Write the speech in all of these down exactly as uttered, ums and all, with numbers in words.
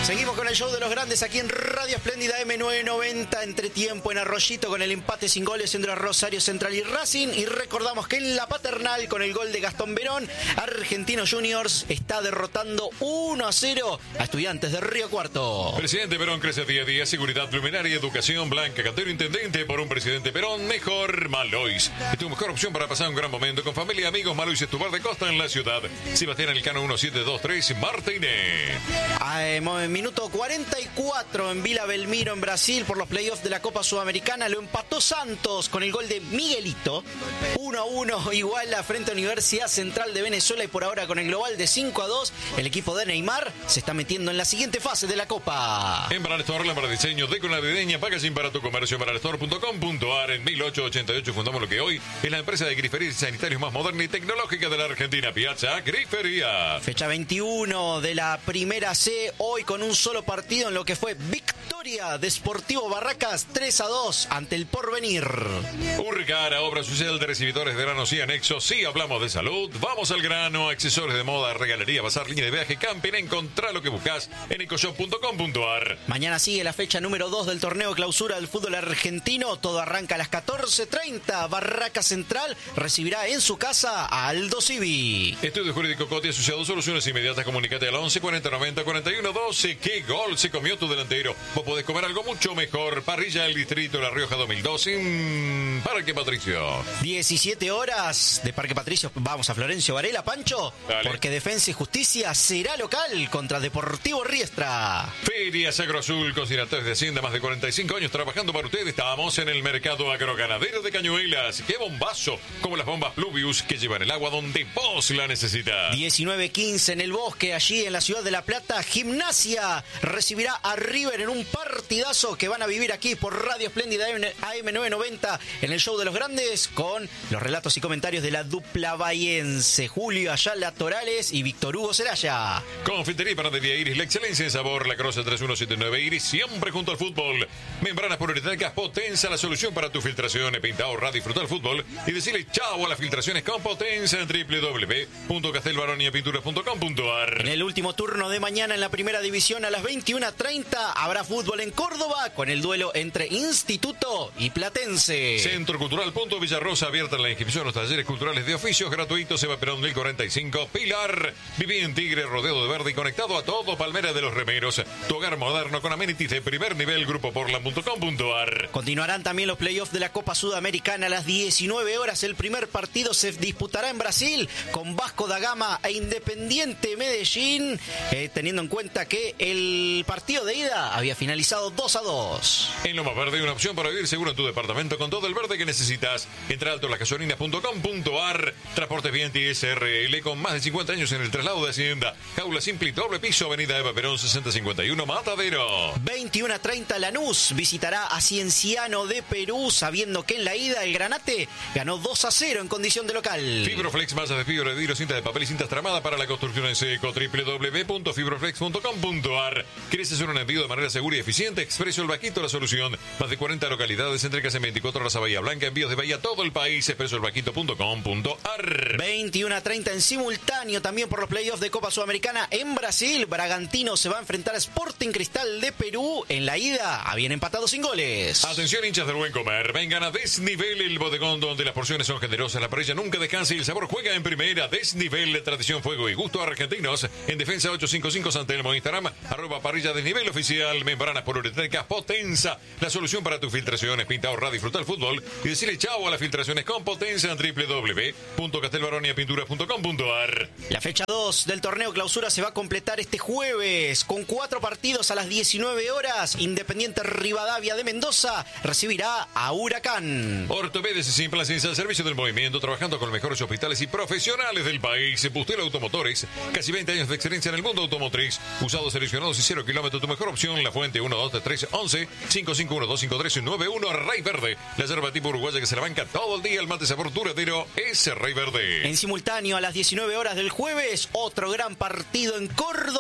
Seguimos con el show de los grandes aquí en Radio Espléndida eme novecientos noventa. Entretiempo en Arroyito con el empate sin goles entre Rosario Central y Racing. Y recordamos que en la Paternal, con el gol de Gastón Verón, Argentinos Juniors está derrotando uno a cero a Estudiantes de Río Cuarto. Presidente Perón crece día a día. Seguridad Luminaria, educación, Blanca Cantero, intendente. Por un presidente Perón, mejor Malois. Es tu mejor opción para pasar un gran momento con familia y amigos. Malois es tu bar de costa en la ciudad. Sebastián Elcano uno siete dos tres, Martínez. Ah, eh, minuto cuarenta y cuatro en Vila Belmiro, en Brasil, por los playoffs de la Copa Sudamericana. Lo empató Santos con el gol de Miguelito. uno a uno igual a frente a Universidad Central de Venezuela. Y por ahora, con el global de cinco a dos, el equipo de Neymar se está metiendo en la siguiente fase de la Copa. En Baral para diseño, deco navideña, packaging para tu comercio. Baral punto com punto ar. En mil ochocientos ochenta y ocho fundamos lo que hoy es la empresa de griferías y sanitarios más moderna y tecnológica de la Argentina. Piazza Grifería. Fecha veintiuno de la Primera C, hoy con un solo partido en lo que fue victoria de Sportivo Barracas tres a dos ante el Porvenir. Urcara, obra social de recibidores de granos y anexos. Sí, hablamos de salud. Vamos al grano. Accesorios de moda, regalería, bazar, línea de viaje, camping. Encontrá lo que buscas en ecoshop punto com punto ar. Mañana sigue la fecha número dos del torneo clausura del fútbol argentino. Todo arranca a las catorce treinta. Barracas Central recibirá en su casa a Aldo Civi. Estudio Jurídico Coti Asociado, soluciones inmediatas. Comunicate al once cuarenta noventa cuarenta y uno doce. ¿Qué gol se comió tu delantero? Vos podés comer algo mucho mejor. Parrilla del Distrito La Rioja dos mil dos en Parque Patricio. diecisiete horas de Parque Patricio. Vamos a Florencio Varela, Pancho. Dale. Porque Defensa y Justicia será local contra Deportivo Riestra. Ferias Agroazul, consignatarios de Hacienda, más de cuarenta y cinco años trabajando para ustedes. Estamos en el mercado agroganadero de Cañuelas. ¡Qué bombazo! Como las bombas Pluvius que llevan el agua donde vos la necesitas. diecinueve quince en el Bosque, allí en la ciudad de La Plata. Gimnasia recibirá a River en un partidazo que van a vivir aquí por Radio Espléndida A M novecientos noventa en el show de los grandes, con los relatos y comentarios de la dupla bahiense, Julio Ayala Torales y Víctor Hugo Zelaya. Confitería y panadería Iris, la excelencia en sabor. La Croce tres uno siete nueve Iris, siempre junto al fútbol. Membranas poliuretánicas Potenza, la solución para tu filtración. Pinta, ahorra, disfruta el fútbol y decirle chao a las filtraciones con Potenza en doble u doble u doble u punto castelbaronia pinturas punto com punto ar. En el último turno de mañana en la primera división, a las veintiuna treinta, habrá fútbol en Córdoba con el duelo entre Instituto y Platense. Centro Cultural Punto Villarrosa, abierta la inscripción a los talleres culturales de oficios gratuitos. Eva Perón mil cuarenta y cinco. Pilar, viví en Tigre, rodeado de verde y conectado a todo. Palmera de los Remeros, tu hogar moderno con amenities de primer nivel. Grupo portland punto com punto ar. Continuarán también los playoffs de la Copa Sudamericana a las diecinueve horas. El primer partido se disputará en Brasil con Vasco da Gama e Independiente Medellín, eh, teniendo en cuenta que el partido de ida había finalizado dos a dos. En Loma Verde, una opción para vivir seguro en tu departamento con todo el verde que necesitas. Entra a alto las gasolinas punto com punto ar. Transportes Vienti S R L, con más de cincuenta años en el traslado de Hacienda. Jaula simple y doble piso, avenida Eva Perón sesenta cincuenta y uno, Matadero. veintiuna treinta Lanús visitará a Cienciano de Perú, sabiendo que en la ida el Granate ganó dos a cero en condición de local. Fibroflex, masas de fibra de vidrio, cinta de papel y cintas tramadas para la construcción en seco. doble u doble u doble u punto fibroflex punto com punto ar. ¿Querés hacer un envío de manera segura y eficiente? Expreso El Vaquito, la solución. Más de cuarenta localidades, entregas en veinticuatro horas a Bahía Blanca, envíos de Bahía a todo el país. expreso el vaquito punto com punto ar. veintiuna treinta en simultáneo también por los playoffs de Copa Sudamericana en Brasil. Bragantino se va a enfrentar a Sporting Cristal de Perú. En la ida habían empatado sin goles. Atención, hinchas del buen comer. Vengan a Desnivel, el bodegón donde las porciones son generosas, la parrilla nunca descansa y el sabor juega en primera. Desnivel, tradición, fuego y gusto argentinos. En Defensa ochocientos cincuenta y cinco San Telmo, Instagram, arroba parrilla Desnivel oficial. Membranas poliuretánicas Potenza, la solución para tus filtraciones. Pinta, ahorra, disfruta el fútbol y decirle chao a las filtraciones con Potenza en doble u doble u doble u punto castelbaronia pinturas punto com punto ar. La fecha dos del torneo clausura se va a completar este jueves con cuatro partidos a las diecinueve horas. Independiente Rivadavia de Mendoza recibirá a Huracán. Ortopedes y Implants al servicio del movimiento, trabajando con los mejores hospitales y profesionales del país. Bustelo Automotores, casi veinte años de experiencia en el mundo automotriz. Usados, seleccionados y cero kilómetros, tu mejor opción. La Fuente uno dos tres once cinco cinco uno dos cinco tres nueve uno. Rey Verde, la yerba tipo uruguaya que se la banca todo el día. El mate sabor duradero es Rey Verde. En simultáneo a las diecinueve horas del jueves, otro gran partido en Córdoba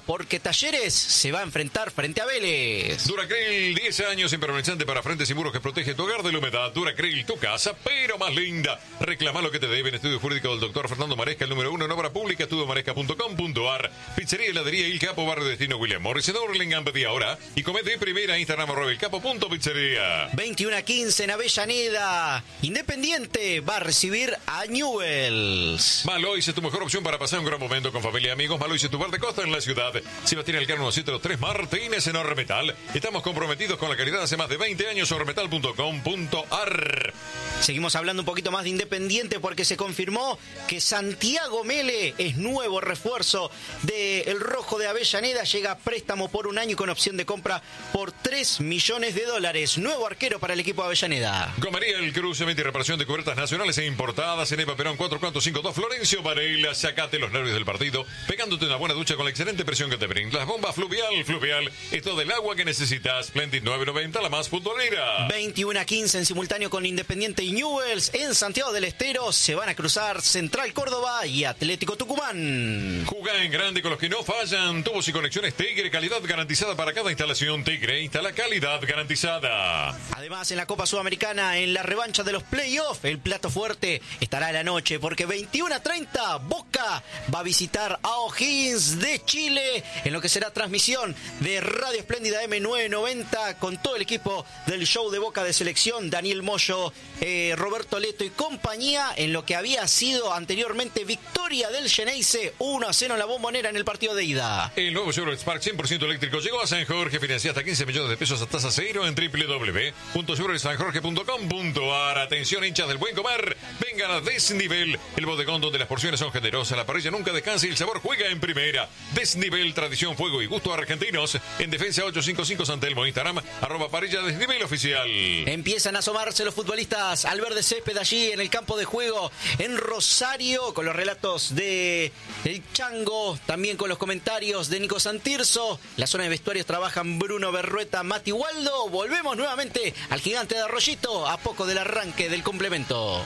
porque Talleres se va a enfrentar frente a Vélez. Duracril, diez años impermeabilizante para frentes y muros que protege tu hogar de la humedad. Duracril, tu casa, pero más linda. Reclama lo que te debe en Estudio Jurídico del doctor Fernando Maresca, el número uno en obra pública, estudio maresca punto com punto ar. Pizzería y heladería Il Capo, barrio Destino William Morris, en Hurlingham, pedí ahora. Y comé de primera, Instagram, arroba el capo punto pizzería. veintiuno a quince en Avellaneda. Independiente va a recibir a Newell's. Malois es tu mejor opción para pasar un gran momento con familia y amigos. Malois es tu bar de costa en la ciudad. Sebastián Elcano uno siete dos tres Martínez en Ormetal. Estamos comprometidos con la calidad hace más de veinte años. ormetal punto com punto ar. Seguimos hablando un poquito más de Independiente porque se confirmó que Santiago Mele es nuevo refuerzo del Rojo de Avellaneda. Llega a préstamo por un año y con opción de compra por tres millones de dólares. Nuevo arquero para el equipo de Avellaneda. Comería el Cruce, venta y reparación de cubiertas nacionales e importadas en Eva Perón cuatro cuatro cinco dos Florencio Varela. Sacate los nervios del partido pegándote una buena ducha con la excelente presión que te brinda. Las bombas Fluvial, Fluvial es todo el agua que necesitas. Splendid nueve noventa, la más futbolera. veintiuno a quince en simultáneo con Independiente y Newell's. En Santiago del Estero se van a cruzar Central Córdoba y Atlético Tucumán. Jugá en grande con los que no fallan. Tubos y conexiones Tigre, calidad garantizada para cada instalación. Tigre, instala calidad garantizada. Además, en la Copa Sudamericana, en la revancha de los playoffs, el plato fuerte estará a la noche porque veintiuno a treinta Boca va a visitar a O'Higgins de Chile en lo que será transmisión de Radio Espléndida eme novecientos noventa con todo el equipo del show de Boca de selección, Daniel Moyo, eh, Roberto Leto y compañía, en lo que había sido anteriormente victoria del Xeneize uno a cero en la Bombonera en el partido de ida. El nuevo Chevrolet Spark cien por ciento eléctrico llegó a San Jorge, financia hasta quince millones de pesos a tasa cero en doble u doble u doble u punto chevrolet san jorge punto com punto ar. Atención, hinchas del buen comer, vengan a Desnivel, el bodegón donde las porciones son generosas, la parrilla nunca descansa y el sabor juega en primera. Desnivel, tradición, fuego y gusto argentinos. En Defensa ochocientos cincuenta y cinco San Telmo, Instagram, arroba parrilla Desnivel oficial. Empiezan a asomarse los futbolistas al verde césped allí en el campo de juego en Rosario, con los relatos de El Chango, también con los comentarios de Nico Santirso. La zona de vestuarios trabajan Bruno Berrueta, Mati Waldo. Volvemos nuevamente al gigante de Arroyito a poco del arranque del complemento.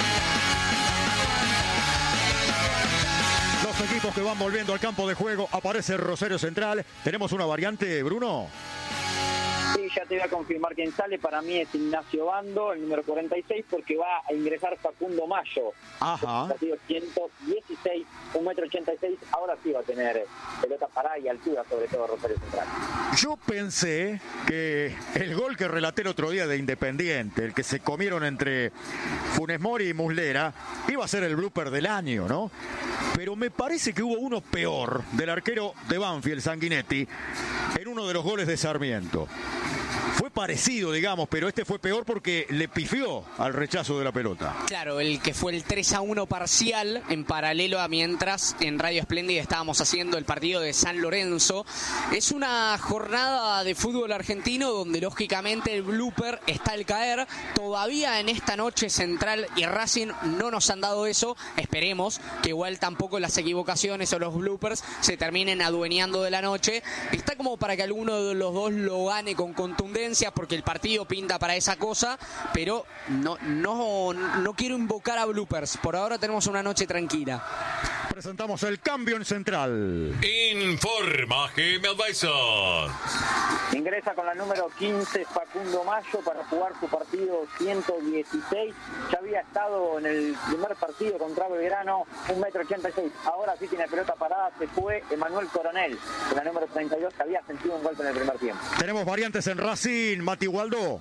Los equipos que van volviendo al campo de juego. Aparece Rosario Central. ¿Tenemos una variante, Bruno? Sí, ya te voy a confirmar quién sale. Para mí es Ignacio Bando, el número cuarenta y seis, porque va a ingresar Facundo Mayo. Ajá. Partido ciento dieciséis, un metro ochenta y seis. Ahora sí va a tener pelota parada y altura, sobre todo Rosario Central. Yo pensé que el gol que relaté el otro día de Independiente, el que se comieron entre Funes Mori y Muslera, iba a ser el blooper del año, ¿no? Pero me parece que hubo uno peor, del arquero de Banfield, Sanguinetti, en uno de los goles de Sarmiento. Fue parecido, digamos, pero este fue peor porque le pifió al rechazo de la pelota. Claro, el que fue el tres a uno parcial, en paralelo a mientras en Radio Espléndida estábamos haciendo el partido de San Lorenzo. Es una jornada de fútbol argentino donde lógicamente el blooper está al caer. Todavía en esta noche Central y Racing no nos han dado eso. Esperemos que igual tampoco las equivocaciones o los bloopers se terminen adueñando de la noche. Está como para que alguno de los dos lo gane con contundencia, porque el partido pinta para esa cosa, pero no, no, no quiero invocar a bloopers. Por ahora tenemos una noche tranquila. Presentamos el cambio en Central. Informa G M Advisor. Ingresa con la número quince Facundo Mayo para jugar su partido ciento dieciséis. Ya había estado en el primer partido contra Belgrano, un metro ochenta y seis. Ahora sí tiene pelota parada, se fue Emanuel Coronel, con la número treinta y dos, que había sentido un golpe en el primer tiempo. Tenemos variantes en Racing, Mati Waldo.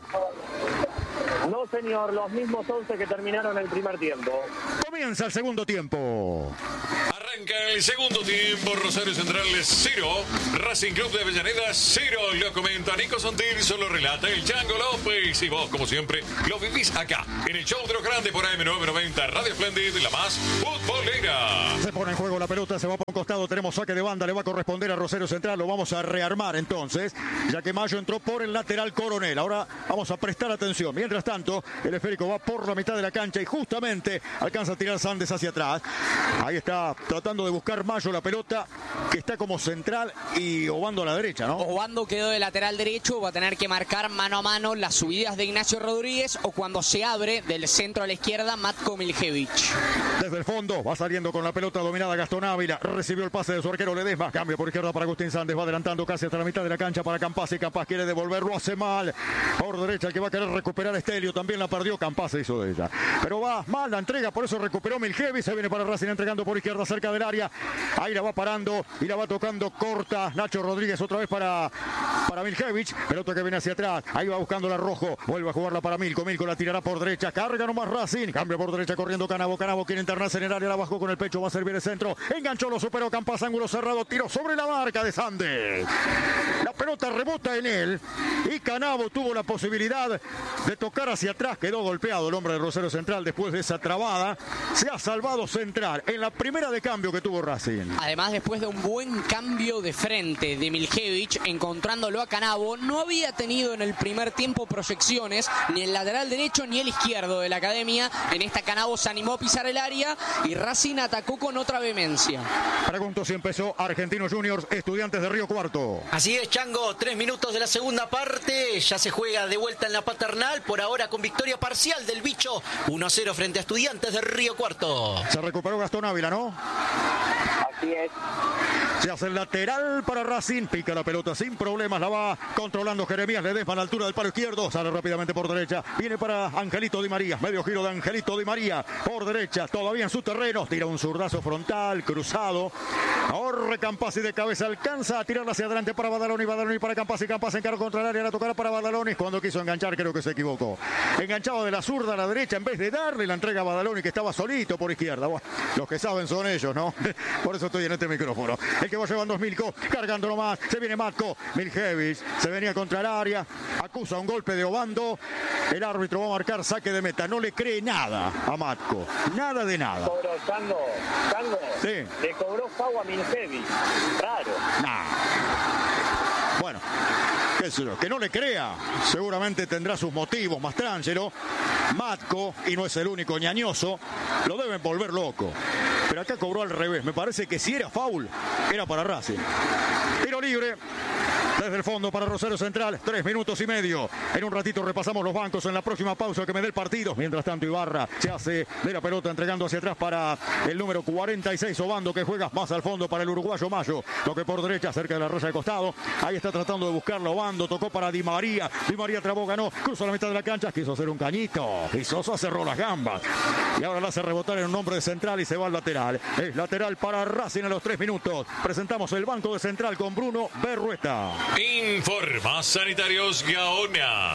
No, señor, los mismos once que terminaron el primer tiempo. Comienza el segundo tiempo. Arranca el segundo tiempo. Rosario Central cero, Racing Club de Avellaneda cero. Lo comenta Nico Santirso, lo relata el Chango López. Y vos, como siempre, lo vivís acá, en el show de los grandes por A M novecientos noventa, Radio Splendid, la más futbolera. Se pone en juego la pelota, se va por un costado, tenemos saque de banda, le va a corresponder a Rosario Central. Lo vamos a rearmar entonces, ya que Mayo entró por el lateral Coronel. Ahora vamos a prestar atención. Mientras tanto, el esférico va por la mitad de la cancha y justamente alcanza a tirar Sandes hacia atrás. Ahí está tratando de buscar Mayo la pelota, que está como central, y Obando a la derecha, ¿no? Obando quedó de lateral derecho, va a tener que marcar mano a mano las subidas de Ignacio Rodríguez, o cuando se abre del centro a la izquierda, Matko Miljevic. Desde el fondo va saliendo con la pelota dominada Gastón Ávila. recibió el pase de su arquero Ledesma. Cambio por izquierda para Agustín Sández. Va adelantando casi hasta la mitad de la cancha para Campazzi. Campazzi quiere devolverlo, hace mal. Por derecha el que va a querer recuperar Estelio. También la perdió. Campazzi hizo de ella. Pero va mal la entrega, por eso recuperó Miljevic. Se viene para Racing entregando por izquierda cerca del área. Ahí la va parando y la va tocando corta. Nacho Rodríguez otra vez para, para Miljevic. Pelota que viene hacia atrás. Ahí va buscando la Rojo. Vuelve a jugarla para Milko. Milko la tirará por derecha. Carga nomás Racing. Cambia por derecha corriendo Canavo. Canavo quiere internarse en el área. La bajó con el pecho. Va a servir el centro. Enganchó, lo superó Campazzi. Ángulo cerrado. Tiro sobre la marca de Sández. La pelota rebota en él. Y Canavo tuvo la posibilidad de tocar hacia atrás. Quedó golpeado el hombre de Rosario Central después de esa trabada. Se ha salvado Central en la primera de cambio que tuvo Racing. Además, después de un buen cambio de frente de Miljevic, encontrándolo a Canavo, no había tenido en el primer tiempo proyecciones, ni el lateral derecho ni el izquierdo de la academia. En esta Canavo se animó a pisar el área y Racing atacó con otra vehemencia. Pregunto si empezó Argentinos Juniors, Estudiantes de Río Cuarto. Así es, Chango, tres minutos de la segunda parte, ya se juega de vuelta en la Paternal, por ahora con victoria parcial del Bicho, uno a cero frente a Estudiantes de Río Cuarto. Se recuperó Gastón Ávila, ¿no? Así es. Se hace el lateral para Racing, pica la pelota sin problemas, la va controlando Jeremías Ledesma a la altura del palo izquierdo, sale rápidamente por derecha, viene para Angelito Di María, medio giro de Angelito Di María, por derecha, todavía en su terreno, tira un zurdazo frontal, cruzado, ahorre Campazzi de cabeza, alcanza a tirarla hacia adelante para Badaloni, Badaloni para Campazzi, Campazzi encaró contra el área, la tocará para Badaloni, cuando quiso enganchar creo que se equivocó, enganchado de la zurda a la derecha en vez de darle la entrega a Badaloni que estaba solito por izquierda. Bueno, los que saben son ellos, ¿no? Por eso estoy en este micrófono. El que va llevando es Milko, cargando nomás, se viene Matko, Miljevic, se venía contra el área, acusa un golpe de Obando, el árbitro va a marcar saque de meta, no le cree nada a Matko, nada de nada. Cobró, Chango, Chango, sí. Le cobró Fau a Miljevic, raro. Nah. Bueno, qué sé yo, que no le crea, seguramente tendrá sus motivos, Mastrangelo, Matko, y no es el único ñañoso, lo deben volver loco. Pero acá cobró al revés, me parece que si era foul, era para Racing. Tiro libre. Desde el fondo para Rosario Central, tres minutos y medio. En un ratito repasamos los bancos en la próxima pausa que me dé el partido. Mientras tanto, Ibarra se hace de la pelota entregando hacia atrás para el número cuarenta y seis, Obando, que juega más al fondo para el uruguayo Mayo. Toque por derecha, cerca de la raya de costado. Ahí está tratando de buscarlo Obando. Tocó para Di María. Di María trabó, ganó. Cruzó la mitad de la cancha. Quiso hacer un cañito. Y Sosa cerró las gambas. Y ahora la hace rebotar en un hombre de Central y se va al lateral. Es lateral para Racing a los tres minutos. Presentamos el banco de Central con Bruno Berrueta. Informa Sanitarios Gaona.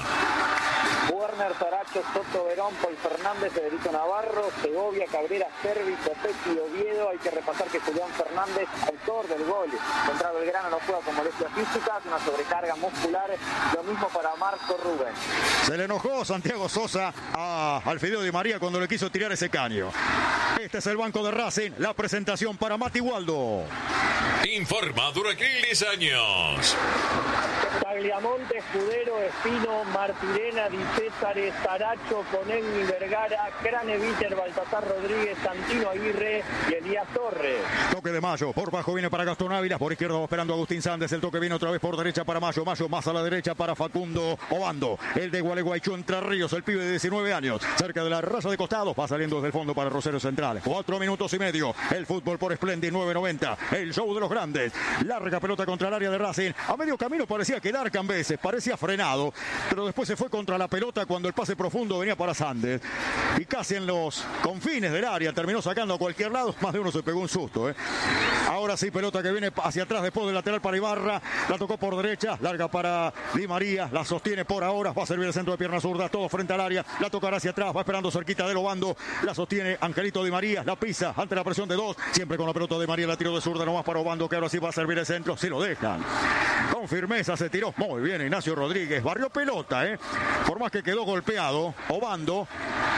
Werner, Saracho, Soto, Verón, Paul Fernández, Federico Navarro, Segovia, Cabrera, Servi, Copetti, Oviedo. Hay que repasar que Julián Fernández, autor del gol contra Belgrano, no juega con molestias físicas, una sobrecarga muscular. Lo mismo para Marco Rubén. Se le enojó Santiago Sosa a, al Fideo Di María cuando le quiso tirar ese caño. Este es el banco de Racing. La presentación para Mati Waldo. Informa Duracril diez años. Tagliamonte, Escudero, Espino, Martirena, Di Césare, Saracho, Conegni, Vergara, Craneviter, Baltasar Rodríguez, Santino Aguirre y Elías Torres. Toque de Mayo, por bajo viene para Gastón Ávila, por izquierda va esperando Agustín Sández, el toque viene otra vez por derecha para Mayo, Mayo más a la derecha para Facundo Obando, el de Gualeguaychú, Entre Ríos, el pibe de diecinueve años, cerca de la raya de costados, va saliendo desde el fondo para Rosario Central, cuatro minutos y medio, el fútbol por Splendid nueve noventa, el show de los grandes, larga pelota contra el área de Racing, a medio camino parecía quedar Cambeses, parecía frenado, pero después se fue contra la pelota cuando el pase profundo venía para Sández y casi en los confines del área terminó sacando a cualquier lado, más de uno se pegó un susto, ¿eh? Ahora sí, pelota que viene hacia atrás después del lateral para Ibarra, la tocó por derecha, larga para Di María, la sostiene por ahora, va a servir el centro de pierna zurda, todo frente al área, la tocará hacia atrás, va esperando cerquita del Obando, la sostiene Angelito Di María, la pisa ante la presión de dos, siempre con la pelota de María, la tiró de zurda nomás para Obando, que ahora sí va a servir el centro, si lo dejan, con firmeza se tiró, muy bien Ignacio Rodríguez, barrió pelota, ¿eh? Por más que quedó golpeado, Obando,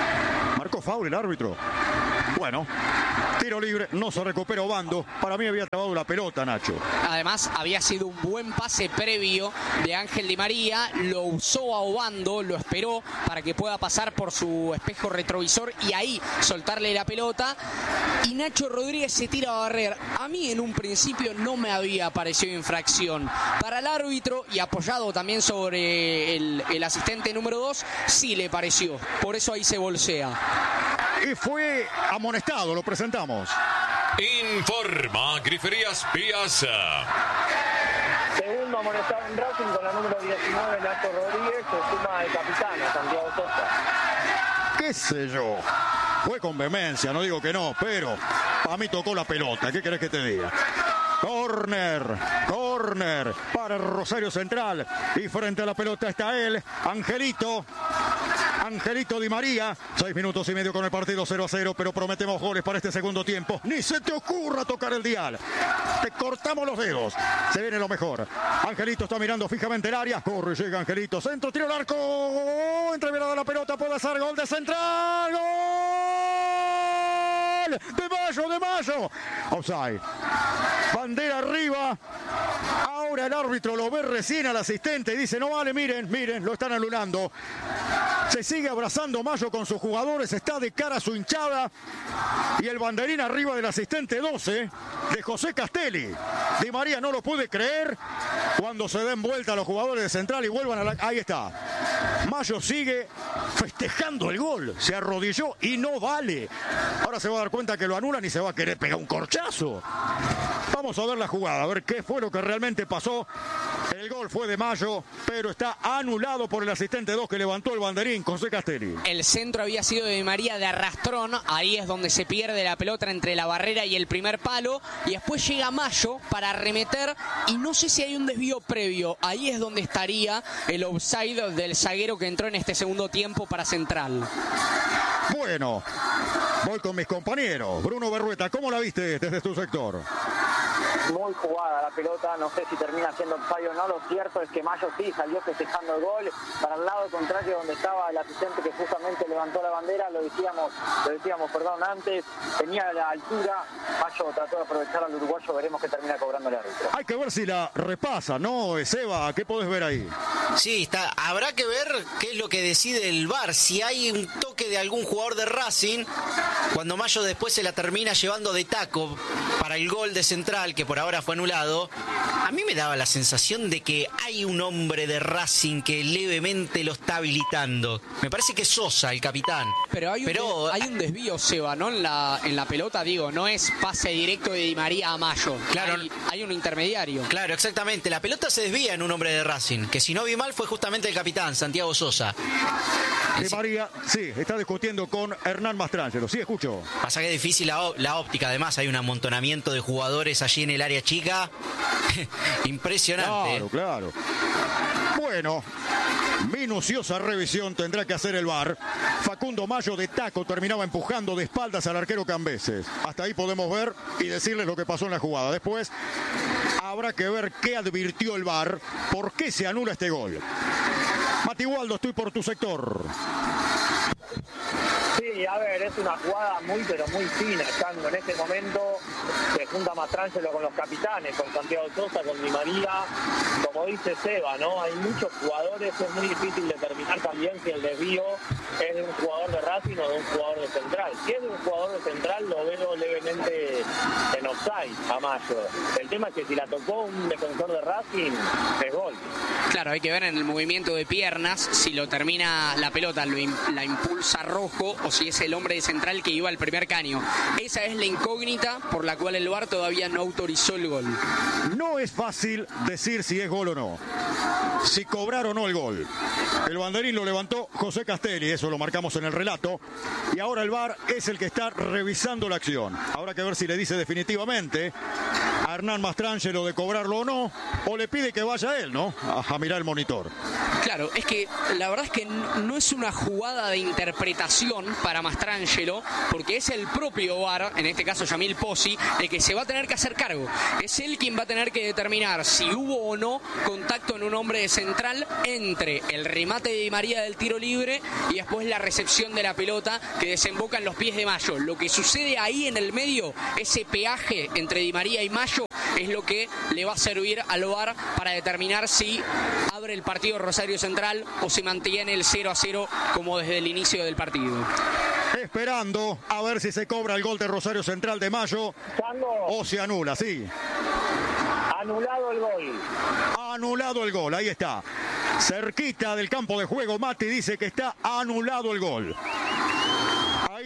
marcó foul el árbitro, bueno, tiro libre, no se recupera Obando, para mí había trabado la pelota Nacho. Además había sido un buen pase previo de Ángel Di María, lo usó a Obando, lo esperó para que pueda pasar por su espejo retrovisor y ahí soltarle la pelota y Nacho Rodríguez se tira a barrer. A mí en un principio no me había parecido infracción. Para el árbitro y apoyado también sobre el, el asistente número dos, sí le pareció, por eso ahí se bolsea. Y fue amonestado, lo presentamos. Informa Griferías Piazza. Segundo amonestado en Racing con la número diecinueve, Nacho Rodríguez, se suma el capitán, a Santiago Sosa. ¿Qué sé yo? Fue con vehemencia, no digo que no, pero a mí tocó la pelota. ¿Qué querés que te diga? Corner, corner para Rosario Central. Y frente a la pelota está él, Angelito. Angelito Di María. Seis minutos y medio con el partido cero a cero, pero prometemos goles para este segundo tiempo. Ni se te ocurra tocar el dial. Te cortamos los dedos. Se viene lo mejor. Angelito está mirando fijamente el área. Corre, llega Angelito. Centro, tiro al arco. Entreverada la pelota, puede hacer gol de Central. ¡Gol! De Mayo, de Mayo. Offside. Bandera arriba. Ahora el árbitro lo ve recién al asistente y dice, no vale, miren, miren, lo están anulando. Se sigue abrazando Mayo con sus jugadores, está de cara a su hinchada. Y el banderín arriba del asistente doce de José Castelli. Di María no lo puede creer cuando se den vuelta a los jugadores de Central y vuelvan a la... Ahí está. Mayo sigue festejando el gol. Se arrodilló y no vale. Ahora se va a dar cuenta que lo anulan y se va a querer pegar un corchazo. Vamos a ver la jugada, a ver qué fue lo que realmente pasó. El gol fue de Mayo, pero está anulado por el asistente dos que levantó el banderín, José Castelli. El centro había sido de Di María de arrastrón. Ahí es donde se pierde la pelota entre la barrera y el primer palo. Y después llega Mayo para arremeter. Y no sé si hay un desvío previo. Ahí es donde estaría el offside del zaguero que entró en este segundo tiempo para Central. Bueno, voy con mis compañeros. Bruno Berrueta, ¿cómo la viste desde tu sector? Muy jugada la pelota, no sé si termina siendo offside o no. Lo cierto es que Mayo sí salió festejando el gol para el lado contrario donde estaba el asistente que justamente levantó la bandera. Lo decíamos, lo decíamos, perdón, antes, tenía la altura. Mayo trató de aprovechar al uruguayo, veremos que termina cobrando el árbitro. Hay que ver si la repasa, ¿no, Seba? ¿Qué podés ver ahí? Sí, está. Habrá que ver qué es lo que decide el V A R. Si hay un toque de algún jugador de Racing, cuando Mayo después se la termina llevando de taco para el gol de Central, que por ahora fue anulado, a mí me daba la sensación de que hay un hombre de Racing que levemente lo está habilitando. Me parece que es Sosa, el capitán. Pero hay un, Pero, de, hay un desvío, Seba, ¿no? En la, en la pelota, digo, no es pase directo de Di María a Mayo. Claro. Hay, hay un intermediario. Claro, exactamente. La pelota se desvía en un hombre de Racing, que si no vi mal fue justamente el capitán, Santiago Sosa. Di María, sí, está discutiendo con Hernán Mastrangelo. Sí, escucho. Pasa que es difícil la, la óptica, además hay un amontonamiento de jugadores allí en el área chica. Impresionante. Claro, claro. Bueno, minuciosa revisión tendrá que hacer el V A R. Facundo Mayo de taco terminaba empujando de espaldas al arquero Cambeses. Hasta ahí podemos ver y decirles lo que pasó en la jugada. Después habrá que ver qué advirtió el V A R, por qué se anula este gol. Mati Waldo, estoy por tu sector. Sí, a ver, es una jugada muy, pero muy fina, Chango. En este momento se junta Mastrangelo con los capitanes, con Santiago Sosa, con Di María. Como dice Seba, ¿no? Hay muchos jugadores, es muy difícil determinar también si el desvío es de un jugador de Racing o de un jugador de Central. Si es de un jugador de Central, lo veo levemente en offside a Mayo. El tema es que si la tocó un defensor de Racing, es gol. Claro, hay que ver en el movimiento de piernas si lo termina la pelota, lo, la impulsa Rojo o si es el hombre de Central que iba al primer caño. Esa es la incógnita por la cual el V A R todavía no autorizó el gol. No es fácil decir si es gol o no, si cobrar o no el gol. El banderín lo levantó José Castelli, eso lo marcamos en el relato, y ahora el V A R es el que está revisando la acción. Habrá que ver si le dice definitivamente a Hernán Mastrangelo de cobrarlo o no, o le pide que vaya él, ¿no? A, a mirar el monitor. Claro, es que la verdad es que no es una jugada de interpretación para Mastrangelo, porque es el propio V A R, en este caso Yamil Pozzi, el que se va a tener que hacer cargo. Es él quien va a tener que determinar si hubo o no contacto en un hombre de Central entre el remate de Di María del tiro libre y después la recepción de la pelota que desemboca en los pies de Mayo. Lo que sucede ahí en el medio, ese peaje entre Di María y Mayo, es lo que le va a servir al V A R para determinar si abre el partido Rosario Central o se mantiene el cero a cero como desde el inicio del partido. Esperando a ver si se cobra el gol de Rosario Central de Mayo o se anula, sí. Anulado el gol. Anulado el gol, ahí está. Cerquita del campo de juego, Mati dice que está anulado el gol. Ahí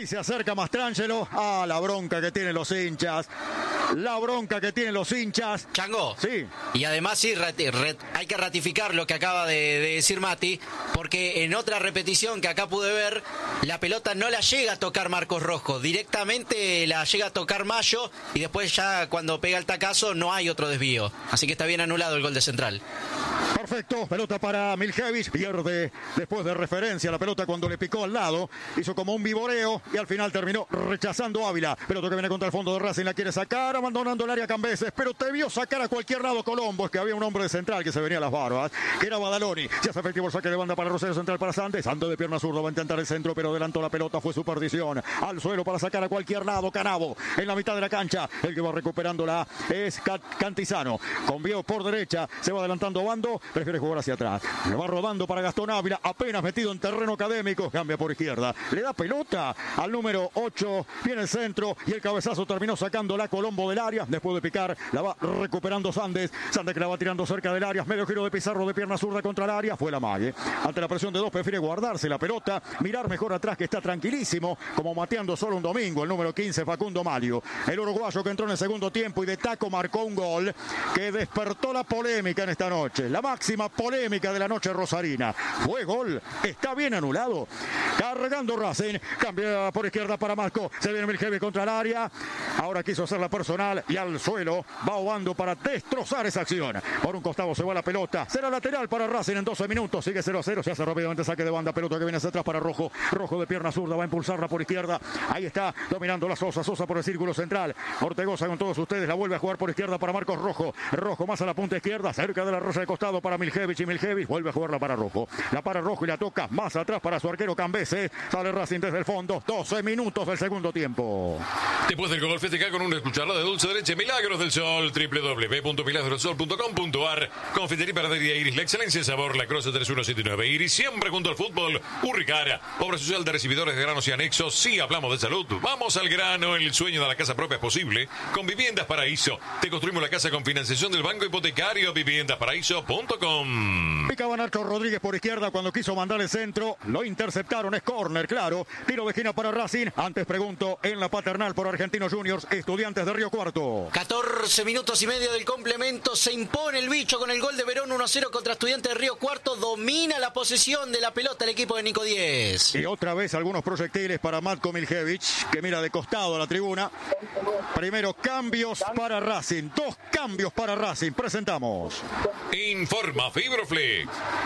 Y se acerca Mastrangelo. Ah, la bronca que tienen los hinchas. La bronca que tienen los hinchas. Chango. Sí. Y además sí, rati- re- hay que ratificar lo que acaba de, de decir Mati, porque en otra repetición que acá pude ver, la pelota no la llega a tocar Marcos Rojo, directamente la llega a tocar Mayo y después ya cuando pega el tacazo no hay otro desvío. Así que está bien anulado el gol de Central. Perfecto, pelota para Miljevic, pierde después de referencia la pelota cuando le picó al lado, hizo como un vivoreo y al final terminó rechazando Ávila. Pelota que viene contra el fondo de Racing, la quiere sacar, abandonando el área Cambeses, pero te vio sacar a cualquier lado Colombo, es que había un hombre de Central que se venía a las barbas, que era Badaloni. Se hace efectivo el saque de banda para Rosario Central para Santos, Santos de pierna zurda va a intentar el centro, pero adelantó la pelota, fue su perdición. Al suelo para sacar a cualquier lado, Canavo, en la mitad de la cancha, el que va recuperándola es Cantizano, convió por derecha, se va adelantando Bando, prefiere jugar hacia atrás, le va rodando para Gastón Ávila, apenas metido en terreno académico, cambia por izquierda, le da pelota al número ocho, viene el centro y el cabezazo terminó sacando la Colombo del área, después de picar, la va recuperando Sandes, Sandes que la va tirando cerca del área, medio giro de Pizarro de pierna zurda contra el área, fue la Mague, ante la presión de dos prefiere guardarse la pelota, mirar mejor atrás que está tranquilísimo, como mateando solo un domingo, el número quince Facundo Mario, el uruguayo que entró en el segundo tiempo y de taco marcó un gol que despertó la polémica en esta noche, la máxima polémica de la noche rosarina, fue gol, está bien anulado, cargando Racing, cambia por izquierda para Marco, se viene Miljevic contra el área, ahora quiso hacer la personal y al suelo va Obando para destrozar esa acción, por un costado se va la pelota, será lateral para Racing en doce minutos, sigue cero a cero, se hace rápidamente saque de banda, pelota que viene hacia atrás para Rojo, Rojo de pierna zurda, va a impulsarla por izquierda, ahí está, dominando la Sosa, Sosa por el círculo central, Ortegoza con todos ustedes, la vuelve a jugar por izquierda para Marcos Rojo, Rojo más a la punta izquierda, cerca de la rosa de costado para Miljevic y Miljevic vuelve a jugarla para Rojo, la para Rojo y la toca más atrás para su arquero Cambeses, sale Racing desde el fondo, doce minutos del segundo tiempo. Después del gol festejar con una cucharada de dulce de leche Milagros del Sol, doble u doble u doble u punto milagros del sol punto com punto a r. Confitería y panadería Iris, la excelencia en sabor, La Croce tres uno siete nueve. Iris, siempre junto al fútbol. Urricara, obra social de recibidores de granos y anexos. Sí, hablamos de salud. Vamos al grano, el sueño de la casa propia es posible. Con Viviendas Paraíso, te construimos la casa con financiación del Banco Hipotecario, viviendas paraíso punto com. Picaba Nacho Rodríguez por izquierda cuando quiso mandar el centro, lo interceptaron, es córner, claro. Tiro de esquina para Racing. Antes pregunto, en la paternal por Argentinos Juniors, Estudiantes de Río Cuarto. catorce minutos y medio del complemento, se impone el bicho con el gol de Verón uno a cero contra Estudiantes de Río Cuarto, domina la posesión de la pelota el equipo de Nico Diez. Y otra vez algunos proyectiles para Matko Miljevic, que mira de costado a la tribuna. Primero cambios para Racing, dos cambios para Racing, presentamos. Informa Fibroflex.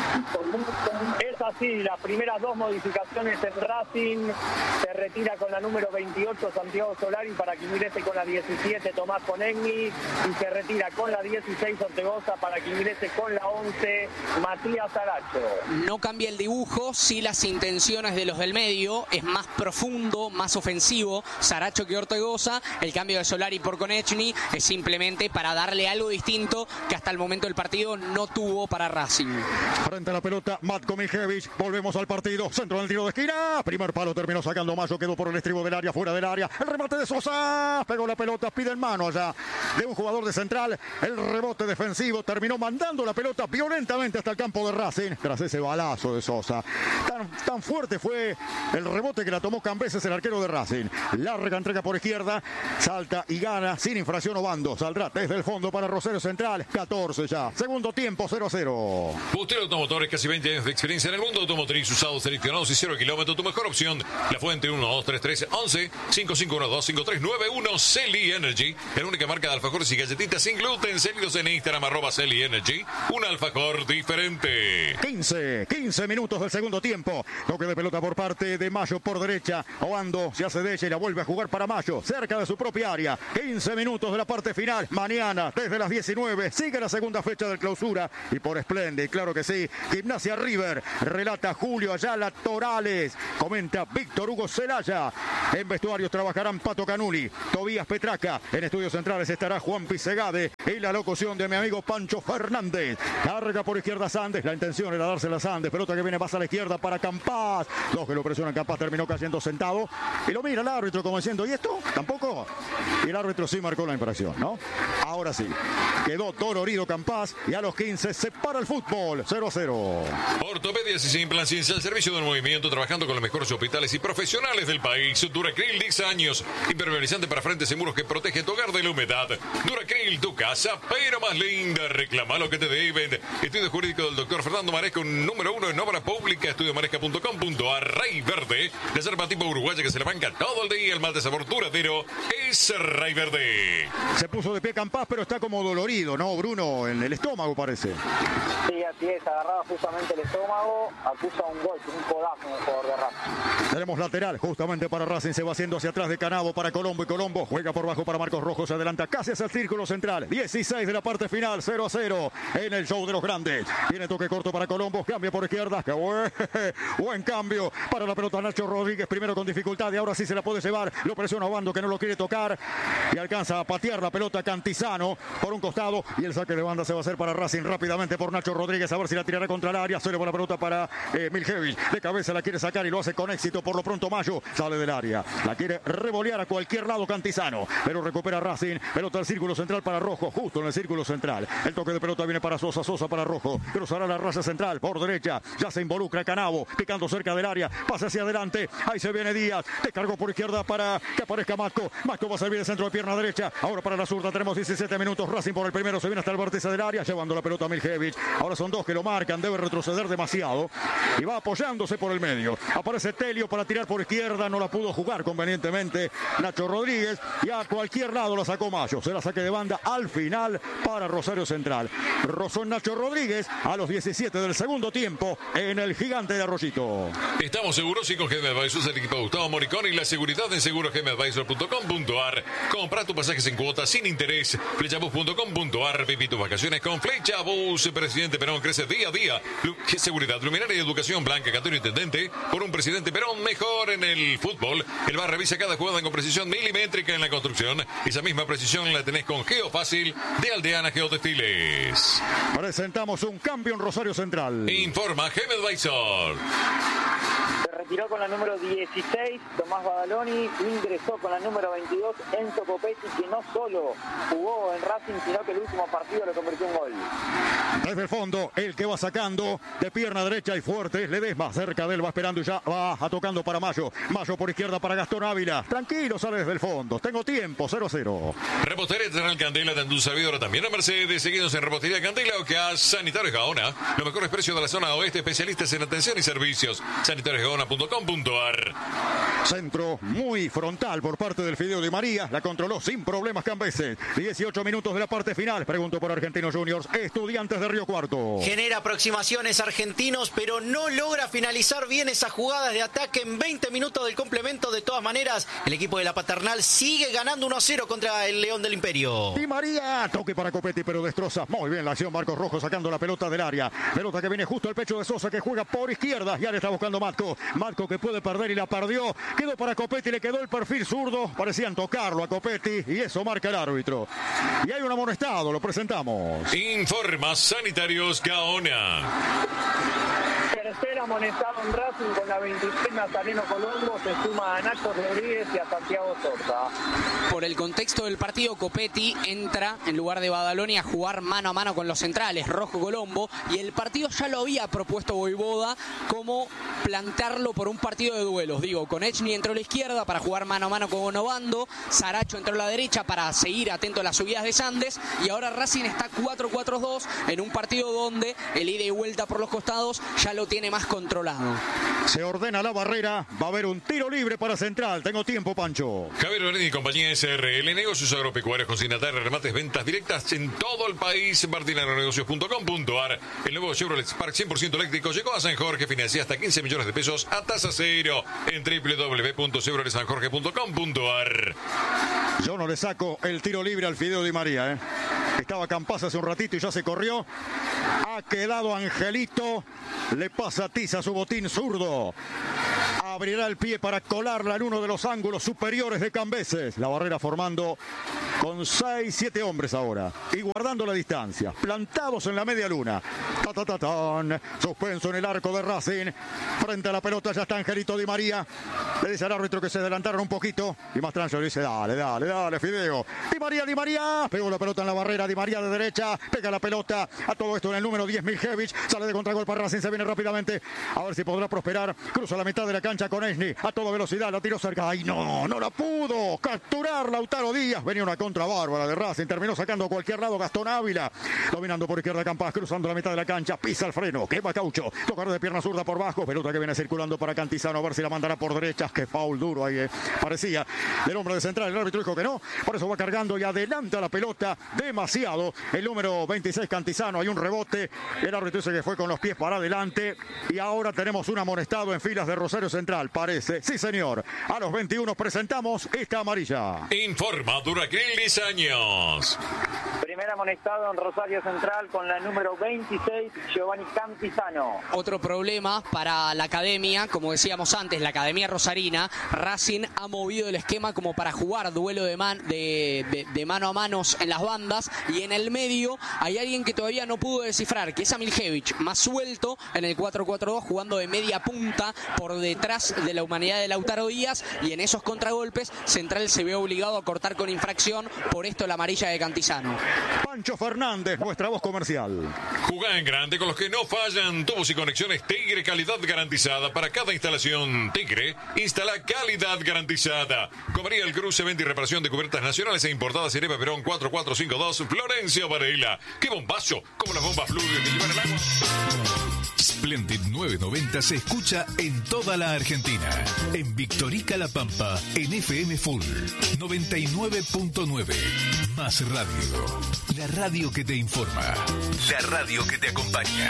Es así, las primeras dos modificaciones en Racing, se retira con la número veintiocho Santiago Solari para que ingrese con la diecisiete Tomás Conegni y se retira con la dieciséis Ortegoza para que ingrese con la once Matías Saracho. No cambia el dibujo, sí las intenciones de los del medio, es más profundo, más ofensivo Saracho que Ortegoza. El cambio de Solari por Konechny es simplemente para darle algo distinto que hasta el momento del partido no tuvo para Racing. Frente a la pelota, Matko Miljevic, volvemos al partido, centro del tiro de esquina, primer palo terminó sacando Mayo, quedó por el estribo del área, fuera del área, el remate de Sosa, pegó la pelota, pide en mano allá de un jugador de Central, el rebote defensivo, terminó mandando la pelota violentamente hasta el campo de Racing, tras ese balazo de Sosa. Tan, tan fuerte fue el rebote que la tomó Cambeses, el arquero de Racing. Larga entrega por izquierda, salta y gana sin infracción Obando, saldrá desde el fondo para Rosario Central, catorce ya, segundo tiempo, cero a cero. Bustero Automotores, casi veinte años de experiencia en el mundo automotriz, usados, seleccionados y cero kilómetros, tu mejor opción. La Fuente uno dos tres tres once cinco cinco uno dos cinco tres nueve uno. Celi Energy, la única marca de alfajores y galletitas sin gluten. Seguidos en Instagram, arroba Celi Energy, un alfajor diferente. quince, quince minutos del segundo tiempo. Toque de pelota por parte de Mayo por derecha. Obando se hace de ella y la vuelve a jugar para Mayo, cerca de su propia área. quince minutos de la parte final. Mañana, desde las diecinueve, sigue la segunda fecha del clausura. Y por Splendid, claro que sí. Gimnasia River, relata Julio Ayala Torales. Comenta Víctor Hugo Celaya. En vestuarios trabajarán Pato Canuli, Tobías Petraca. En estudios centrales estará Juan Pisegade. Y la locución de mi amigo Pancho Fernández. Carga por izquierda Sandes. La intención era dársela a Sandes. Pelota que viene más a la izquierda para Campas. Dos que lo presionan. Campas terminó cayendo sentado. Y lo mira el árbitro como diciendo, ¿y esto? ¿Tampoco? Y el árbitro sí marcó la infracción, ¿no? Ahora sí. Quedó dolorido Campas. Y a los quince separa el fútbol. cero a cero. Ortopedias y Implant Ciencia, el servicio del movimiento, trabajando con los mejores hospitales y profesionales del país. Duracril, diez años, impermeabilizante para frentes y muros que protege tu hogar de la humedad. Duracril, tu casa, pero más linda. Reclama lo que te deben. Estudio jurídico del doctor Fernando Maresca, número uno en obra pública, estudio maresca punto com punto a r. Ray Verde, la yerba tipo uruguaya que se le banca todo el día, el mal de sabor duradero, es Ray Verde. Se puso de pie Campás, pero está como dolorido, ¿no, Bruno? En el estómago parece. Sí, así es, agarraba justamente el estómago, acusa un golpe, un codazo en el jugador de Racing. Tenemos lateral justamente para Racing, se va haciendo hacia atrás de Canavo para Colombo, y Colombo juega por bajo para Marcos Rojo, se adelanta casi hacia el círculo central, dieciséis de la parte final, cero a cero en el show de los grandes. Viene toque corto para Colombo, cambia por izquierda, qué buen, buen cambio para la pelota Nacho Rodríguez, primero con dificultad y ahora sí se la puede llevar, lo presiona Obando que no lo quiere tocar y alcanza a patear la pelota Cantizano por un costado y el saque de banda se va a hacer para Racing rápidamente por Nacho Rodríguez, a ver si la tirará contra el área, suele por la pelota para eh, Miljevic, de cabeza la quiere sacar y lo hace con éxito, por lo pronto Mayo sale del área, la quiere revolear a cualquier lado Cantizano, pero recupera Racing, pelota al círculo central para Rojo, justo en el círculo central, el toque de pelota viene para Sosa, Sosa para Rojo, cruzará la raya central por derecha, ya se involucra Canavo, picando cerca del área, pasa hacia adelante, ahí se viene Díaz, descargó por izquierda para que aparezca Matco, Matco va a servir el centro de pierna derecha, ahora para la zurda tenemos diecisiete minutos, Racing por el primero se viene hasta el vértice del área, llevando la pelota a Miljevic, ahora son dos que lo marcan, debe retroceder demasiado y va apoyándose por el medio, aparece Telio para tirar por izquierda, no la pudo jugar convenientemente Nacho Rodríguez y a cualquier lado la sacó Mayo, se la saque de banda al final para Rosario Central, rozó Nacho Rodríguez a los diecisiete del segundo tiempo en el Gigante de Arroyito. Estamos seguros y con G M Advisors, el equipo de Gustavo Moricón y la seguridad en seguro g m advisor punto com punto a r. Compra tus pasajes en cuotas sin interés. Flechabus punto com punto a r. Viví tus vacaciones con Flechabus. Presidente Perón crece día a día. Lu- seguridad, luminaria y educación. Blanca Cantero Intendente. Por un presidente Perón mejor en el fútbol. El V A R revisa cada jugada con precisión milimétrica en la construcción. Esa misma precisión la tenés con Geofácil de Aldeana Geotextiles. Presentamos un cambio en Rosario Central. Informa G M Advisor. Se retiró con la número dieciséis, Tomás Badaloni, ingresó con la número veintidós, Enzo Copetti, que no solo jugó en Racing, sino que el último partido le convirtió un gol. Desde el fondo, el que va sacando de pierna derecha y fuerte, Ledesma cerca de él, va esperando y ya va a tocando para Mayo. Mayo por izquierda para Gastón Ávila. Tranquilo, sale desde el fondo. Tengo tiempo, cero a cero. Repostería Terrenal Candela de Andún Servidora, también a Mercedes. Seguidos en Repostería Candela o que a Sanitarios Gaona. Los mejores precios de la zona oeste, especialistas en atención y servicios. sanitarios gaona punto com punto a r. Centro muy frontal por parte del Fideo Di María. La controló sin problemas Cambeses. dieciocho minutos de la parte final. Pregunto por Argentinos Juniors. Estudiantes de Río Cuarto. Genera aproximaciones Argentinos, pero no logra finalizar bien esas jugadas de ataque en veinte minutos del complemento. De todas maneras, el equipo de la Paternal sigue ganando uno a cero contra el León del Imperio. Di María, toque para Copetti, pero destroza muy bien la acción. Marcos Rojo sacando la pelota del área. Pelota que viene justo al pecho de Sosa, que juega por izquierda. Ya le está buscando Matco. Marco que puede perder y la perdió. Quedó para Copetti, le quedó el perfil zurdo. Parecían tocarlo a Copetti y eso marca el árbitro. Y hay un amonestado, lo presentamos. Informa Sanitarios Gaona. Tercer amonestado en Racing con la veintiséis, Nazareno Colombo, se suma a Nacho Rodríguez y a Santiago Sosa. Por el contexto del partido, Copetti entra en lugar de Badaloni a jugar mano a mano con los centrales, Rojo Colombo, y el partido ya lo había propuesto Voivoda como plantearlo por un partido de duelos. Digo, Konechny entró a la izquierda para jugar mano a mano con Obando, Saracho entró a la derecha para seguir atento a las subidas de Sandes, y ahora Racing está cuatro cuatro dos en un partido donde el ida y vuelta por los costados ya lo tiene más controlado. Se ordena la barrera, va a haber un tiro libre para Central. Tengo tiempo, Pancho. Javier Berini y compañía S R L, negocios agropecuarios, consignatarios, remates, ventas directas en todo el país. martin agronegocios punto com punto a r. El nuevo Chevrolet Spark cien por ciento eléctrico llegó a San Jorge, financia hasta quince millones de pesos a tasa cero en doble u doble u doble u punto chevrolet san jorge punto com punto a r. Yo no le saco el tiro libre al Fideo Di María, ¿eh? Estaba Campas hace un ratito y ya se corrió. Ha quedado Angelito. Le pasa tiza su botín zurdo. Abrirá el pie para colarla en uno de los ángulos superiores de Cambeses. La barrera formando con seis, siete hombres ahora, y guardando la distancia, plantados en la media luna. Ta, ta, ta, tan. Suspenso en el arco de Racing. Frente a la pelota ya está Angelito Di María. Le dice al árbitro que se adelantaron un poquito. Y Mastrangelo le dice, dale, dale, dale, Fideo. Di María, Di María. Pegó la pelota en la barrera. Di María de derecha. Pega la pelota. A todo esto en el número diez, Miljevich. Sale de contragolpe para Racing. Se viene rápidamente. A ver si podrá prosperar. Cruza la mitad de la cancha con Esni. A toda velocidad. La tiró cerca. ¡Ay, no! No la pudo capturar Lautaro Díaz. Venía una contra bárbara de Racing. Terminó sacando a cualquier lado Gastón Ávila. Dominando por izquierda Campas. Cruzando la mitad de la cancha. Pisa el freno. Quema Caucho. Tocar de pierna zurda por bajo. Pelota que viene circulando para Cantizano. A ver si la mandará por derecha. Que foul duro ahí. Eh. Parecía del hombre de central. El árbitro dijo que no. Por eso va cargando y adelanta la pelota demasiado. El número veintiséis Cantizano. Hay un rebote. El árbitro dice que fue con los pies para adelante. Y ahora tenemos un amonestado en filas de Rosario Central. Parece. Sí, señor. A los veintiuno presentamos esta amarilla. Informa Duraquil Años. Primer amonestado en Rosario Central con la número veintiséis, Giovanni Cantizano. Otro problema para la academia, como decíamos antes, la academia rosarina. Racing ha movido el esquema como para jugar duelo de, man, de, de, de mano a manos en las bandas, y en el medio hay alguien que todavía no pudo descifrar, que es a Miljevich, más suelto en el cuatro cuatro dos, jugando de media punta por detrás de la humanidad de Lautaro Díaz, y en esos contragolpes Central se ve obligado a cortar con infracción, por esto la amarilla de Cantizano. Pancho Fernández, nuestra voz comercial. Jugá en grande con los que no fallan. Tubos y conexiones Tigre, calidad garantizada. Para cada instalación Tigre, instala calidad garantizada. Comería El Cruce, venta y reparación de cubiertas nacionales e importadas. Irebe Perón cuatro cuatro cinco dos, Florencio Varela. ¡Qué bombazo! Como las bombas fluviales que llevan el agua. Splendid novecientos noventa se escucha en toda la Argentina. En Victorica La Pampa, en F M Full noventa y nueve punto nueve. Más radio. La radio que te informa. La radio que te acompaña.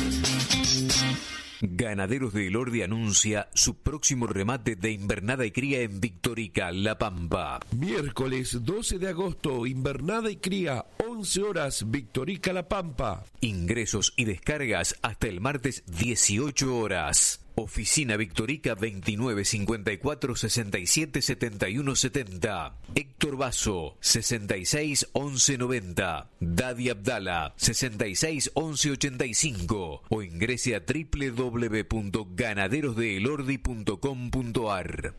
Ganaderos de Elordi anuncia su próximo remate de invernada y cría en Victorica, La Pampa. Miércoles doce de agosto, invernada y cría, once horas, Victorica, La Pampa. Ingresos y descargas hasta el martes dieciocho horas. Oficina Victorica veintinueve cincuenta y cuatro sesenta y siete setenta y uno setenta. Héctor Basso sesenta y seis once noventa. Dadi Abdala sesenta y seis once ochenta y cinco. O ingrese a doble u doble u doble u punto ganaderos de elordi punto com punto a r.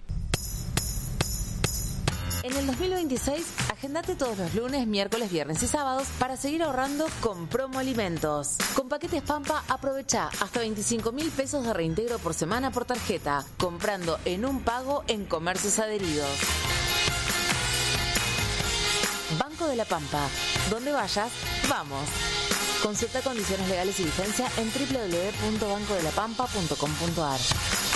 En el dos mil veintiséis, agendate todos los lunes, miércoles, viernes y sábados para seguir ahorrando con Promo Alimentos. Con paquetes Pampa, aprovecha hasta veinticinco mil pesos de reintegro por semana por tarjeta, comprando en un pago en comercios adheridos. Banco de la Pampa. Donde vayas, vamos. Consulta condiciones legales y vigencia en doble u doble u doble u punto banco de la pampa punto com punto a r.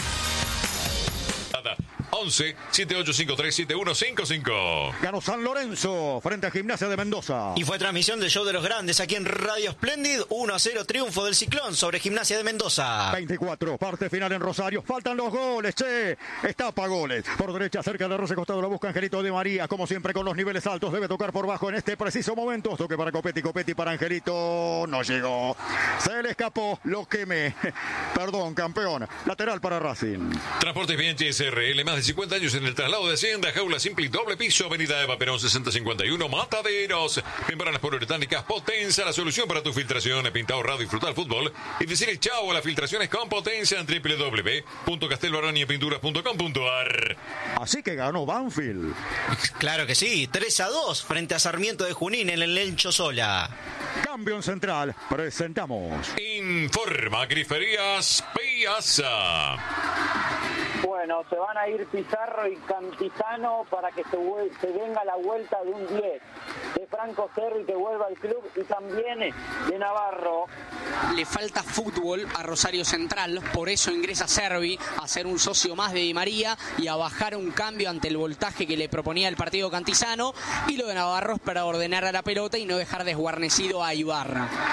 once siete ocho cinco tres siete uno cinco cinco. Ganó San Lorenzo frente a Gimnasia de Mendoza. Y fue transmisión del show de los grandes aquí en Radio Splendid. uno a cero triunfo del Ciclón sobre Gimnasia de Mendoza. veinticuatro, parte final en Rosario. Faltan los goles, che. Estapa goles. Por derecha, cerca de Rosa Costado, la busca Angelito Di María. Como siempre, con los niveles altos. Debe tocar por bajo en este preciso momento. Toque para Copetti, Copetti para Angelito. No llegó. Se le escapó. Lo quemé. Perdón, campeón. Lateral para Racing. Transportes Bianchi S R L. Más de cincuenta años en el traslado de Hacienda. Jaula simple y doble piso. Avenida Eva Perón sesenta cincuenta y uno. Mataderos. Membranas poliuretánicas Potenza. La solución para tu filtración. Pinta, ahorrado y disfrutar fútbol. Y decirle chao a las filtraciones con Potenza en doble u doble u doble u punto castelarañapinturas punto com punto a r. Así que ganó Banfield. Claro que sí. tres a dos frente a Sarmiento de Junín en el Lencho Sola. Cambio en central. Presentamos. Informa Griferías Piazza. Bueno, se van a ir Pizarro y Cantizano para que se, se venga la vuelta de un diez. De Franco Cerri que vuelva al club y también de Navarro. Le falta fútbol a Rosario Central, por eso ingresa Cervi a ser un socio más de Di María y a bajar un cambio ante el voltaje que le proponía el partido Cantizano, y lo de Navarro es para ordenar a la pelota y no dejar desguarnecido a Ibarra.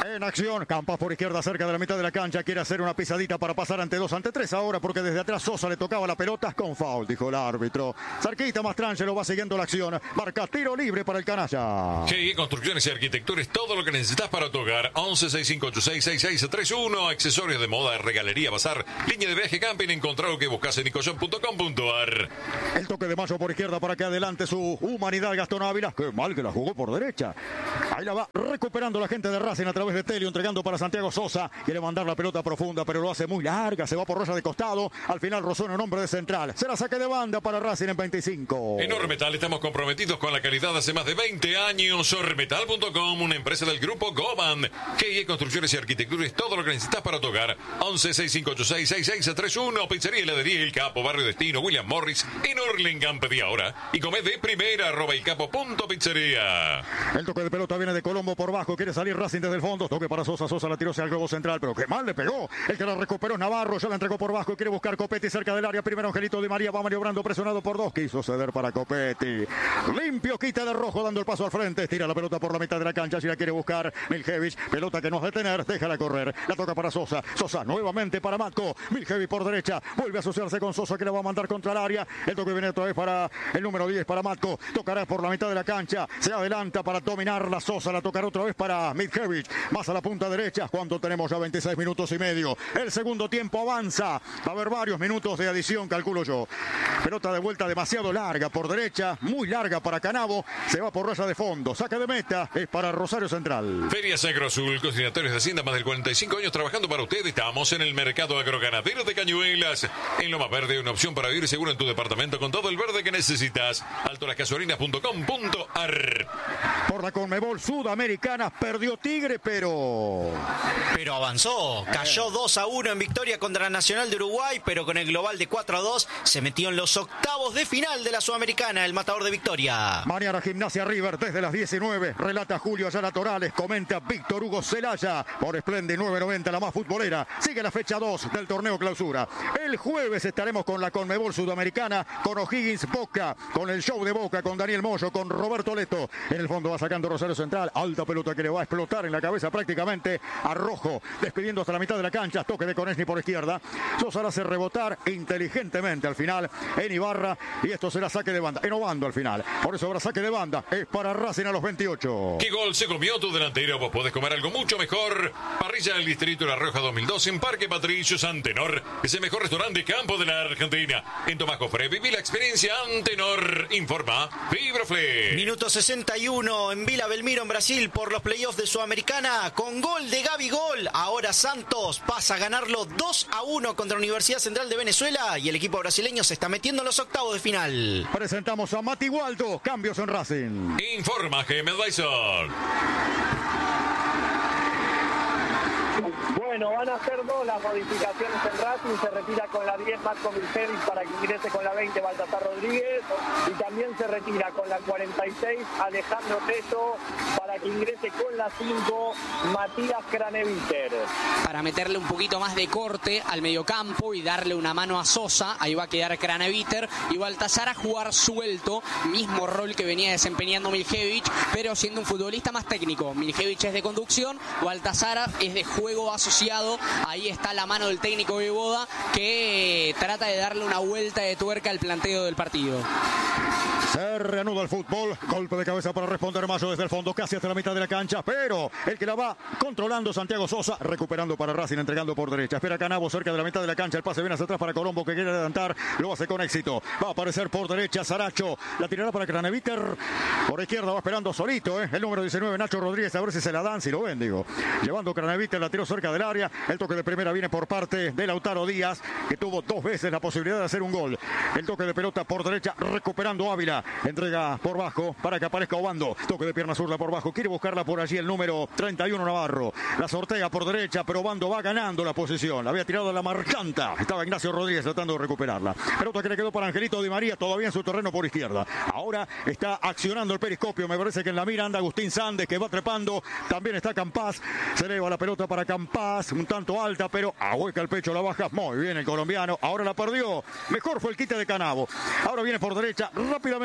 En acción, Campas por izquierda cerca de la mitad de la cancha, quiere hacer una pisadita para pasar ante dos, ante tres ahora, porque desde atrás Sosa le tocaba la pelota con foul, dijo el árbitro. Cerquita Mastrangelo va siguiendo la acción, marca tiro libre para el canalla. G I Construcciones y Arquitecturas, todo lo que necesitas para tu hogar. once, sesenta y cinco ochenta y seis, sesenta y seis treinta y uno, accesorios de moda, regalería, bazar, línea de viaje, camping, encontrar lo que buscas en nicoshop punto com punto a r. El toque de Mayo por izquierda para que adelante su humanidad Gastón Ávila, qué mal que la jugó por derecha. Ahí la va recuperando la gente de Racing a través de Telio, entregando para Santiago Sosa. Quiere mandar la pelota profunda, pero lo hace muy larga. Se va por Rosa de costado. Al final rozó en nombre de central. Será saque de banda para Racing en veinticinco. En Ormetal estamos comprometidos con la calidad hace más de veinte años. Ormetal punto com, una empresa del grupo Goban. G I Construcciones y Arquitecturas, todo lo que necesitas para tu hogar. once, sesenta y cinco ochenta y seis, sesenta y seis treinta y uno. Pizzería y heladería El Capo, Barrio Destino, William Morris, en Hurlingham. Pedí ahora y come de primera, arroba el capo punto pizzería. El toque de pelota viene de Colombo por bajo. Quiere salir Racing desde el fondo. Toque para Sosa. Sosa la tiró hacia el globo central, pero qué mal le pegó. El que la recuperó es Navarro. Ya la entregó por bajo. Quiere buscar Copetti cerca del área. Primero Angelito Di María va maniobrando, presionado por dos. Quiso ceder para Copetti. Limpio, quita de rojo, dando el paso al frente. Tira la pelota por la mitad de la cancha. Si la quiere buscar Miljevic. Pelota que no es detener. Déjala correr. La toca para Sosa. Sosa nuevamente para Matko. Miljevic por derecha. Vuelve a asociarse con Sosa, que la va a mandar contra el área. El toque viene otra vez para el número diez, para Matko. Tocará por la mitad de la cancha. Se adelanta para dominar la Sosa. La tocará otra vez para Miljevic. Más a la punta derecha. Cuando tenemos ya veintiséis minutos y medio. El segundo tiempo avanza. Va a haber varios minutos de adición, calculo yo. Pelota de vuelta demasiado larga por derecha. Muy larga para Canavo. Se va por raya de fondo. Saque de meta. Es para Rosario Central. Ferias Agrosul, Cocinatorios de Hacienda, más de cuarenta y cinco años trabajando para usted. Estamos en el mercado agroganadero de Cañuelas. En Loma Verde, una opción para vivir seguro en tu departamento con todo el verde que necesitas. alto las gasolinas punto com punto a r. Por la Conmebol Sudamericana perdió Tigre, pero... Pero avanzó. Cayó dos a uno en victoria contra Nacional de Uruguay, pero con el global de cuatro a dos se metió en los octavos de final de la Sudamericana, el matador de Victoria. Mañana Gimnasia River desde las diecinueve. Relata Julio Ayala Torales, comenta Víctor Hugo Celaya. Por Splendid nueve noventa, la más futbolera. Sigue la fecha dos del torneo clausura. El jueves estaremos con la Conmebol Sudamericana, con O'Higgins Boca, con el show de Boca, con Daniel Moyo, con Roberto Leto. En el fondo va sacando Rosario Central. Alta pelota que le va a explotar en la cabeza prácticamente a Rojo. Despidiendo hasta la mitad de la cancha. Toque de Conesni por izquierda. Sosa la hace rebotar inteligentemente al final en Ibarra. Y esto será saque de banda. Enovando al final. Por eso habrá saque de banda. Es para Racing a los veintiocho. ¿Qué gol se comió tu delantero? Vos podés comer algo mucho mejor. Parrilla del Distrito de La Rioja dos mil dos en Parque Patricios Antenor. Es el mejor restaurante de campo de la Argentina. En Tomás Cofre, viví la experiencia Antenor. Informa Fibrofle. Minuto sesenta y uno en Vila Belmiro, en Brasil, por los playoffs de Sudamericana. Con gol de Gabigol. Ahora Santos pasa a ganarlo dos a uno contra Universidad Central de Venezuela. Y el equipo brasileño se está metiendo en los octavos de final. Presentamos a Mati Waldo. Cambios en Racing. Informa G M Advisor. Bueno, van a ser dos las modificaciones en Racing. Se retira con la diez Marco Miljevic para que ingrese con la veinte Baltasar Rodríguez. Y también se retira con la cuarenta y seis Alejandro Tello para que ingrese con la cinco Matías Craneviter. Para meterle un poquito más de corte al mediocampo y darle una mano a Sosa. Ahí va a quedar Craneviter. Y Baltasar a jugar suelto. Mismo rol que venía desempeñando Miljevic, pero siendo un futbolista más técnico. Miljevic es de conducción, Baltasar es de juego asociado. Ahí está la mano del técnico de Boda, que trata de darle una vuelta de tuerca al planteo del partido. Se reanuda el fútbol. Golpe de cabeza para responder Mayo desde el fondo, casi hasta la mitad de la cancha. Pero el que la va controlando Santiago Sosa, recuperando para Racing, entregando por derecha. Espera Canavo cerca de la mitad de la cancha. El pase viene hacia atrás para Colombo, que quiere adelantar. Lo hace con éxito. Va a aparecer por derecha Saracho. La tirará para Craneviter. Por izquierda va esperando solito, ¿eh? El número diecinueve, Nacho Rodríguez. A ver si se la dan, si lo ven, digo. Llevando Craneviter, la tiró cerca del área. El toque de primera viene por parte de Lautaro Díaz, que tuvo dos veces la posibilidad de hacer un gol. El toque de pelota por derecha, recuperando Ávila. Entrega por bajo para que aparezca Obando. Toque de pierna zurda por bajo. Quiere buscarla por allí el número treinta y uno Navarro. La sortea por derecha, pero Obando va ganando la posición. La había tirado a la marchanta. Estaba Ignacio Rodríguez tratando de recuperarla. Pelota que le quedó para Angelito Di María, todavía en su terreno por izquierda. Ahora está accionando el periscopio. Me parece que en la mira anda Agustín Sández, que va trepando. También está Campás. Se eleva la pelota para Campás. Un tanto alta, pero ahueca el pecho, la baja. Muy bien el colombiano. Ahora la perdió. Mejor fue el quite de Canavo. Ahora viene por derecha rápidamente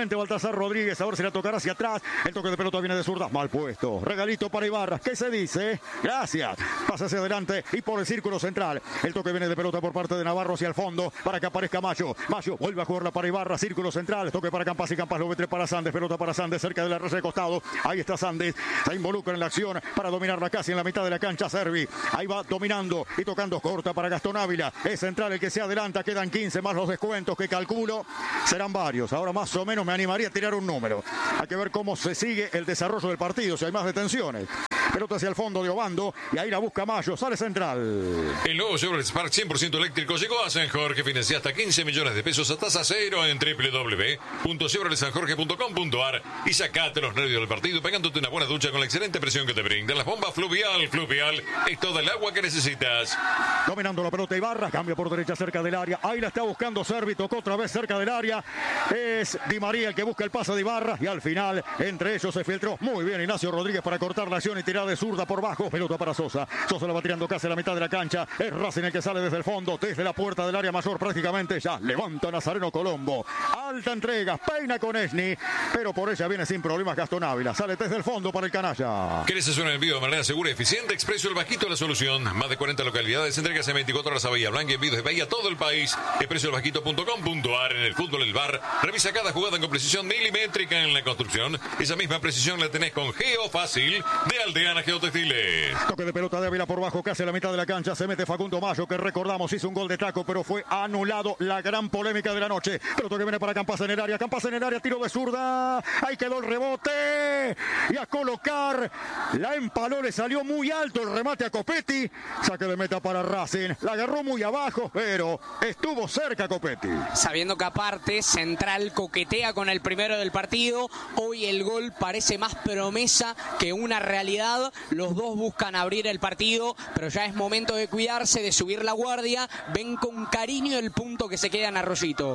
nuevamente Baltasar Rodríguez, a ver si la tocará hacia atrás. El toque de pelota viene de zurda, mal puesto. Regalito para Ibarra, ¿qué se dice? Gracias. Pasa hacia adelante y por el círculo central. El toque viene de pelota por parte de Navarro hacia el fondo para que aparezca Mayo. Mayo vuelve a jugarla para Ibarra, círculo central. Toque para Campas y Campas lo mete para Sandes. Pelota para Sandes cerca de la raya de costado. Ahí está Sandes. Se involucra en la acción para dominarla casi en la mitad de la cancha. Servi. Ahí va dominando y tocando corta para Gastón Ávila. Es central el que se adelanta. Quedan quince más los descuentos que calculo. Serán varios. Ahora más o menos me animaría a tirar un número. Hay que ver cómo se sigue el desarrollo del partido. Si hay más detenciones. Pelota hacia el fondo de Obando y ahí la busca Mayo, sale central. El nuevo Chevrolet Spark cien por ciento eléctrico llegó a San Jorge, financia hasta quince millones de pesos a tasa cero en doble u doble u doble u punto chevrolet san jorge punto com punto a r y sacate los nervios del partido pegándote una buena ducha con la excelente presión que te brindan las bombas Fluvial. Fluvial es toda el agua que necesitas. Dominando la pelota Ibarra, cambia por derecha cerca del área, ahí la está buscando Servi, tocó otra vez cerca del área, es Di María el que busca el pase de Ibarra y al final entre ellos se filtró muy bien Ignacio Rodríguez para cortar la acción y tirar de zurda por bajo. Pelota para Sosa. Sosa la va tirando casi a la mitad de la cancha. Es Racing el que sale desde el fondo, desde la puerta del área mayor prácticamente. Ya levanta Nazareno Colombo. Alta entrega, peina con Esni, pero por ella viene sin problemas Gastón Ávila. Sale desde el fondo para el canalla. ¿Querés hacer un envío de manera segura y eficiente? Expreso El Vasquito la solución. Más de cuarenta localidades, entregas en veinticuatro horas a Bahía Blanca y envíos de Bahía a todo el país. expreso el vasquito punto com punto a r. En el fútbol, el bar. Revisa cada jugada con precisión milimétrica. En la construcción, esa misma precisión la tenés con Geo Fácil de Aldeana Geotextiles. Toque de pelota de Ávila por bajo, casi a la mitad de la cancha. Se mete Facundo Mayo, que recordamos hizo un gol de taco, pero fue anulado. La gran polémica de la noche. Pelota que viene para Campas en el área. Campas en el área, tiro de zurda. Ahí quedó el rebote. Y a colocar. La empaló, le salió muy alto el remate a Copetti. Saque de meta para Racing. La agarró muy abajo, pero estuvo cerca Copetti. Sabiendo que aparte Central coquetea con el primero del partido. Hoy el gol parece más promesa que una realidad. Los dos buscan abrir el partido, pero ya es momento de cuidarse, de subir la guardia. Ven con cariño el punto que se queda en Arroyito.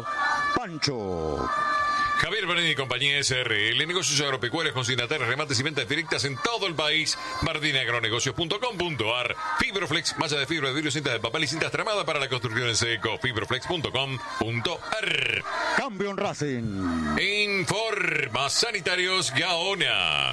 Pancho. Javier Bardini y compañía S R L, negocios agropecuarios, consignatarios, remates y ventas directas en todo el país. Bardini Agronegocios punto com punto a r. Fibroflex, malla de fibra de vidrio, cintas de papel y cintas tramadas para la construcción en seco. Fibroflex punto com punto a r. Cambio en Racing. Informa Sanitarios Gaona.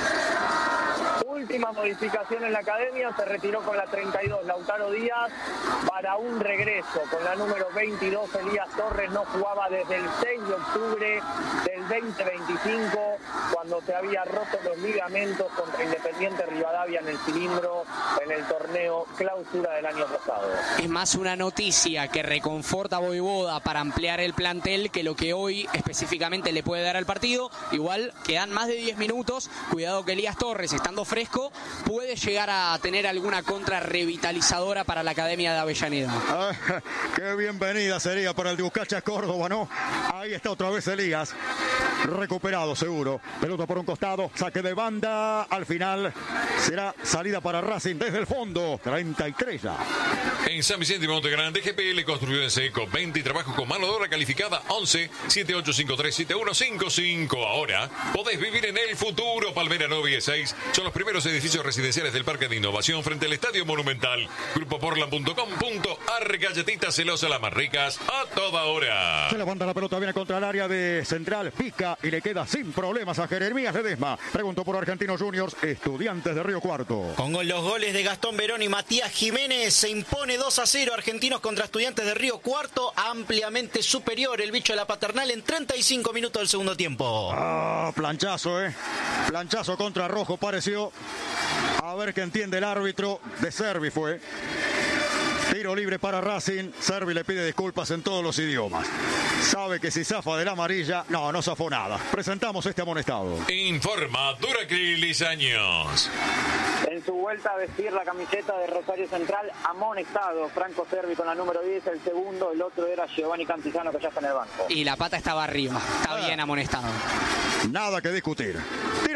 Última modificación en la academia, se retiró con la treinta y dos Lautaro Díaz para un regreso con la número veintidós. Elías Torres no jugaba desde el seis de octubre del veinte veinticinco, cuando se había roto los ligamentos contra Independiente Rivadavia en el cilindro en el torneo clausura del año pasado. Es más una noticia que reconforta a Voivoda para ampliar el plantel que lo que hoy específicamente le puede dar al partido. Igual quedan más de diez minutos, cuidado que Elías Torres, estando fresco, puede llegar a tener alguna contra revitalizadora para la Academia de Avellaneda. Ah, qué bienvenida sería para el de Buscacha Córdoba, ¿no? Ahí está otra vez Elías, recuperado seguro. Pelota por un costado, saque de banda, al final será salida para Racing desde el fondo. treinta y tres ya. En San Vicente y Monte Grande, G P L construyó en seco, veinte y trabajo con mano de obra calificada. Once siete ocho cinco tres siete uno cinco cinco. Ahora podés vivir en el futuro. Palmera nueve y seis son los primeros edificios residenciales del Parque de Innovación frente al Estadio Monumental. Grupo Portland punto com punto a r. Galletitas celosas, las más ricas a toda hora. Se levanta la pelota, viene contra el área de Central, pica y le queda sin problemas a Jeremías Ledesma. Preguntó por Argentinos Juniors, Estudiantes de Río Cuarto. Con los goles de Gastón Verón y Matías Jiménez se impone dos a cero Argentinos contra Estudiantes de Río Cuarto, ampliamente superior el bicho de la Paternal en treinta y cinco minutos del segundo tiempo. Ah, planchazo, eh. Planchazo contra Rojo pareció. A ver qué entiende el árbitro. De Servi fue. Tiro libre para Racing. Servi le pide disculpas en todos los idiomas. Sabe que si zafa de la amarilla, no, no zafó nada. Presentamos este amonestado. Informa Duracrilis Años. En su vuelta a vestir la camiseta de Rosario Central, amonestado Franco Servi con la número diez, el segundo, el otro era Giovanni Cantizano, que ya está en el banco. Y la pata estaba arriba, está ah. bien amonestado. Nada que discutir. Tiro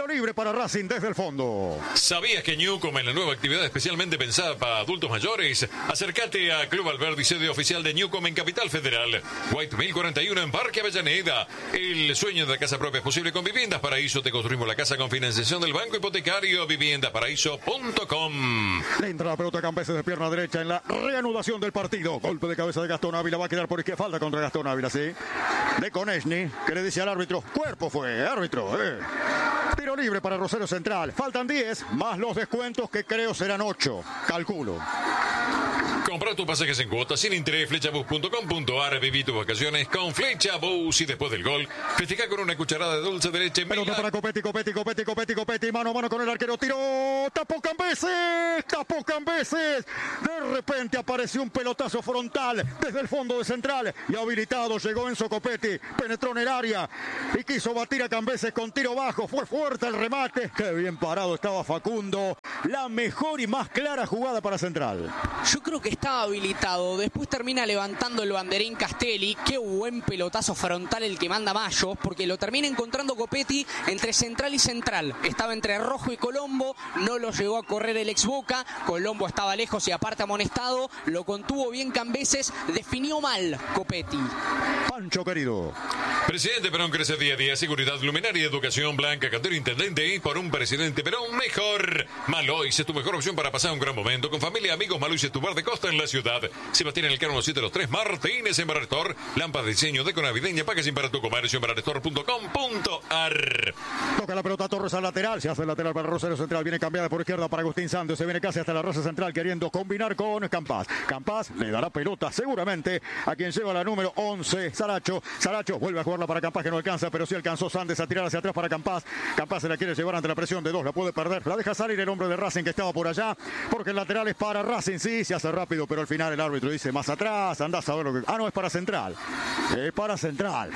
Tiro libre para Racing desde el fondo. ¿Sabías que Newcom es la nueva actividad especialmente pensada para adultos mayores? Acércate a Club Alberdi, sede oficial de Newcom en Capital Federal. White mil cuarenta y uno en Parque Avellaneda. El sueño de la casa propia es posible con Viviendas Paraíso. Te construimos la casa con financiación del Banco Hipotecario. viviendas paraíso punto com. Le entra la pelota a Cambeses de pierna derecha en la reanudación del partido. Golpe de cabeza de Gastón Ávila. Va a quedar por izquierda. Falta contra Gastón Ávila, sí. De Konechny, que le dice al árbitro: cuerpo fue, árbitro, eh. Tiro libre para Rosario Central. Faltan diez, más los descuentos que creo serán ocho. Calculo. Compra tus pasajes en cuotas sin interés, flechabus punto com punto ar. Viví tus vacaciones con Flechabus y después del gol, festeja con una cucharada de dulce de leche. Pelota para Copetti, Copetti, Copetti, Copetti, Copetti. Mano a mano con el arquero. Tiró. Tapó Cambeses. Tapó Cambeses. De repente apareció un pelotazo frontal desde el fondo de Central. Y habilitado llegó Enzo Copetti. Penetró en el área y quiso batir a Cambeses con tiro bajo. Fue fuerte el remate. Qué bien parado estaba Facundo. La mejor y más clara jugada para Central. Yo creo que estaba habilitado, después termina levantando el banderín Castelli. Qué buen pelotazo frontal el que manda Mayo, porque lo termina encontrando Copetti entre Central y Central. Estaba entre Rojo y Colombo, no lo llegó a correr el ex Boca. Colombo estaba lejos y aparte amonestado, lo contuvo bien Cambeses, definió mal Copetti. Pancho querido. Presidente Perón crece día a día. Seguridad, luminaria, educación, Blanca Cantero, intendente y por un presidente Perón mejor. Malois es tu mejor opción para pasar un gran momento con familia, amigos. Malois es tu bar de costa en la ciudad. Sebastián Elcano siete dos tres Martínez en Bararestor. Lámpara de diseño deco navideña. Packaging para tu comercio en bararestor punto com punto ar. Toca la pelota Torres al lateral. Se hace el lateral para Rosario Central. Viene cambiada por izquierda para Agustín Santos. Se viene casi hasta la Rosa Central queriendo combinar con Campas. Campas le dará pelota seguramente a quien lleva la número once, Saracho. Saracho vuelve a jugarla para Campas, que no alcanza, pero sí alcanzó Sandes a tirar hacia atrás para Campas. Campas se la quiere llevar ante la presión de dos. La puede perder. La deja salir el hombre de Racing que estaba por allá, porque el lateral es para Racing. Sí, se hace rápido, pero al final el árbitro dice más atrás. Andás a ver lo que... Ah, no, es para Central. Es para Central.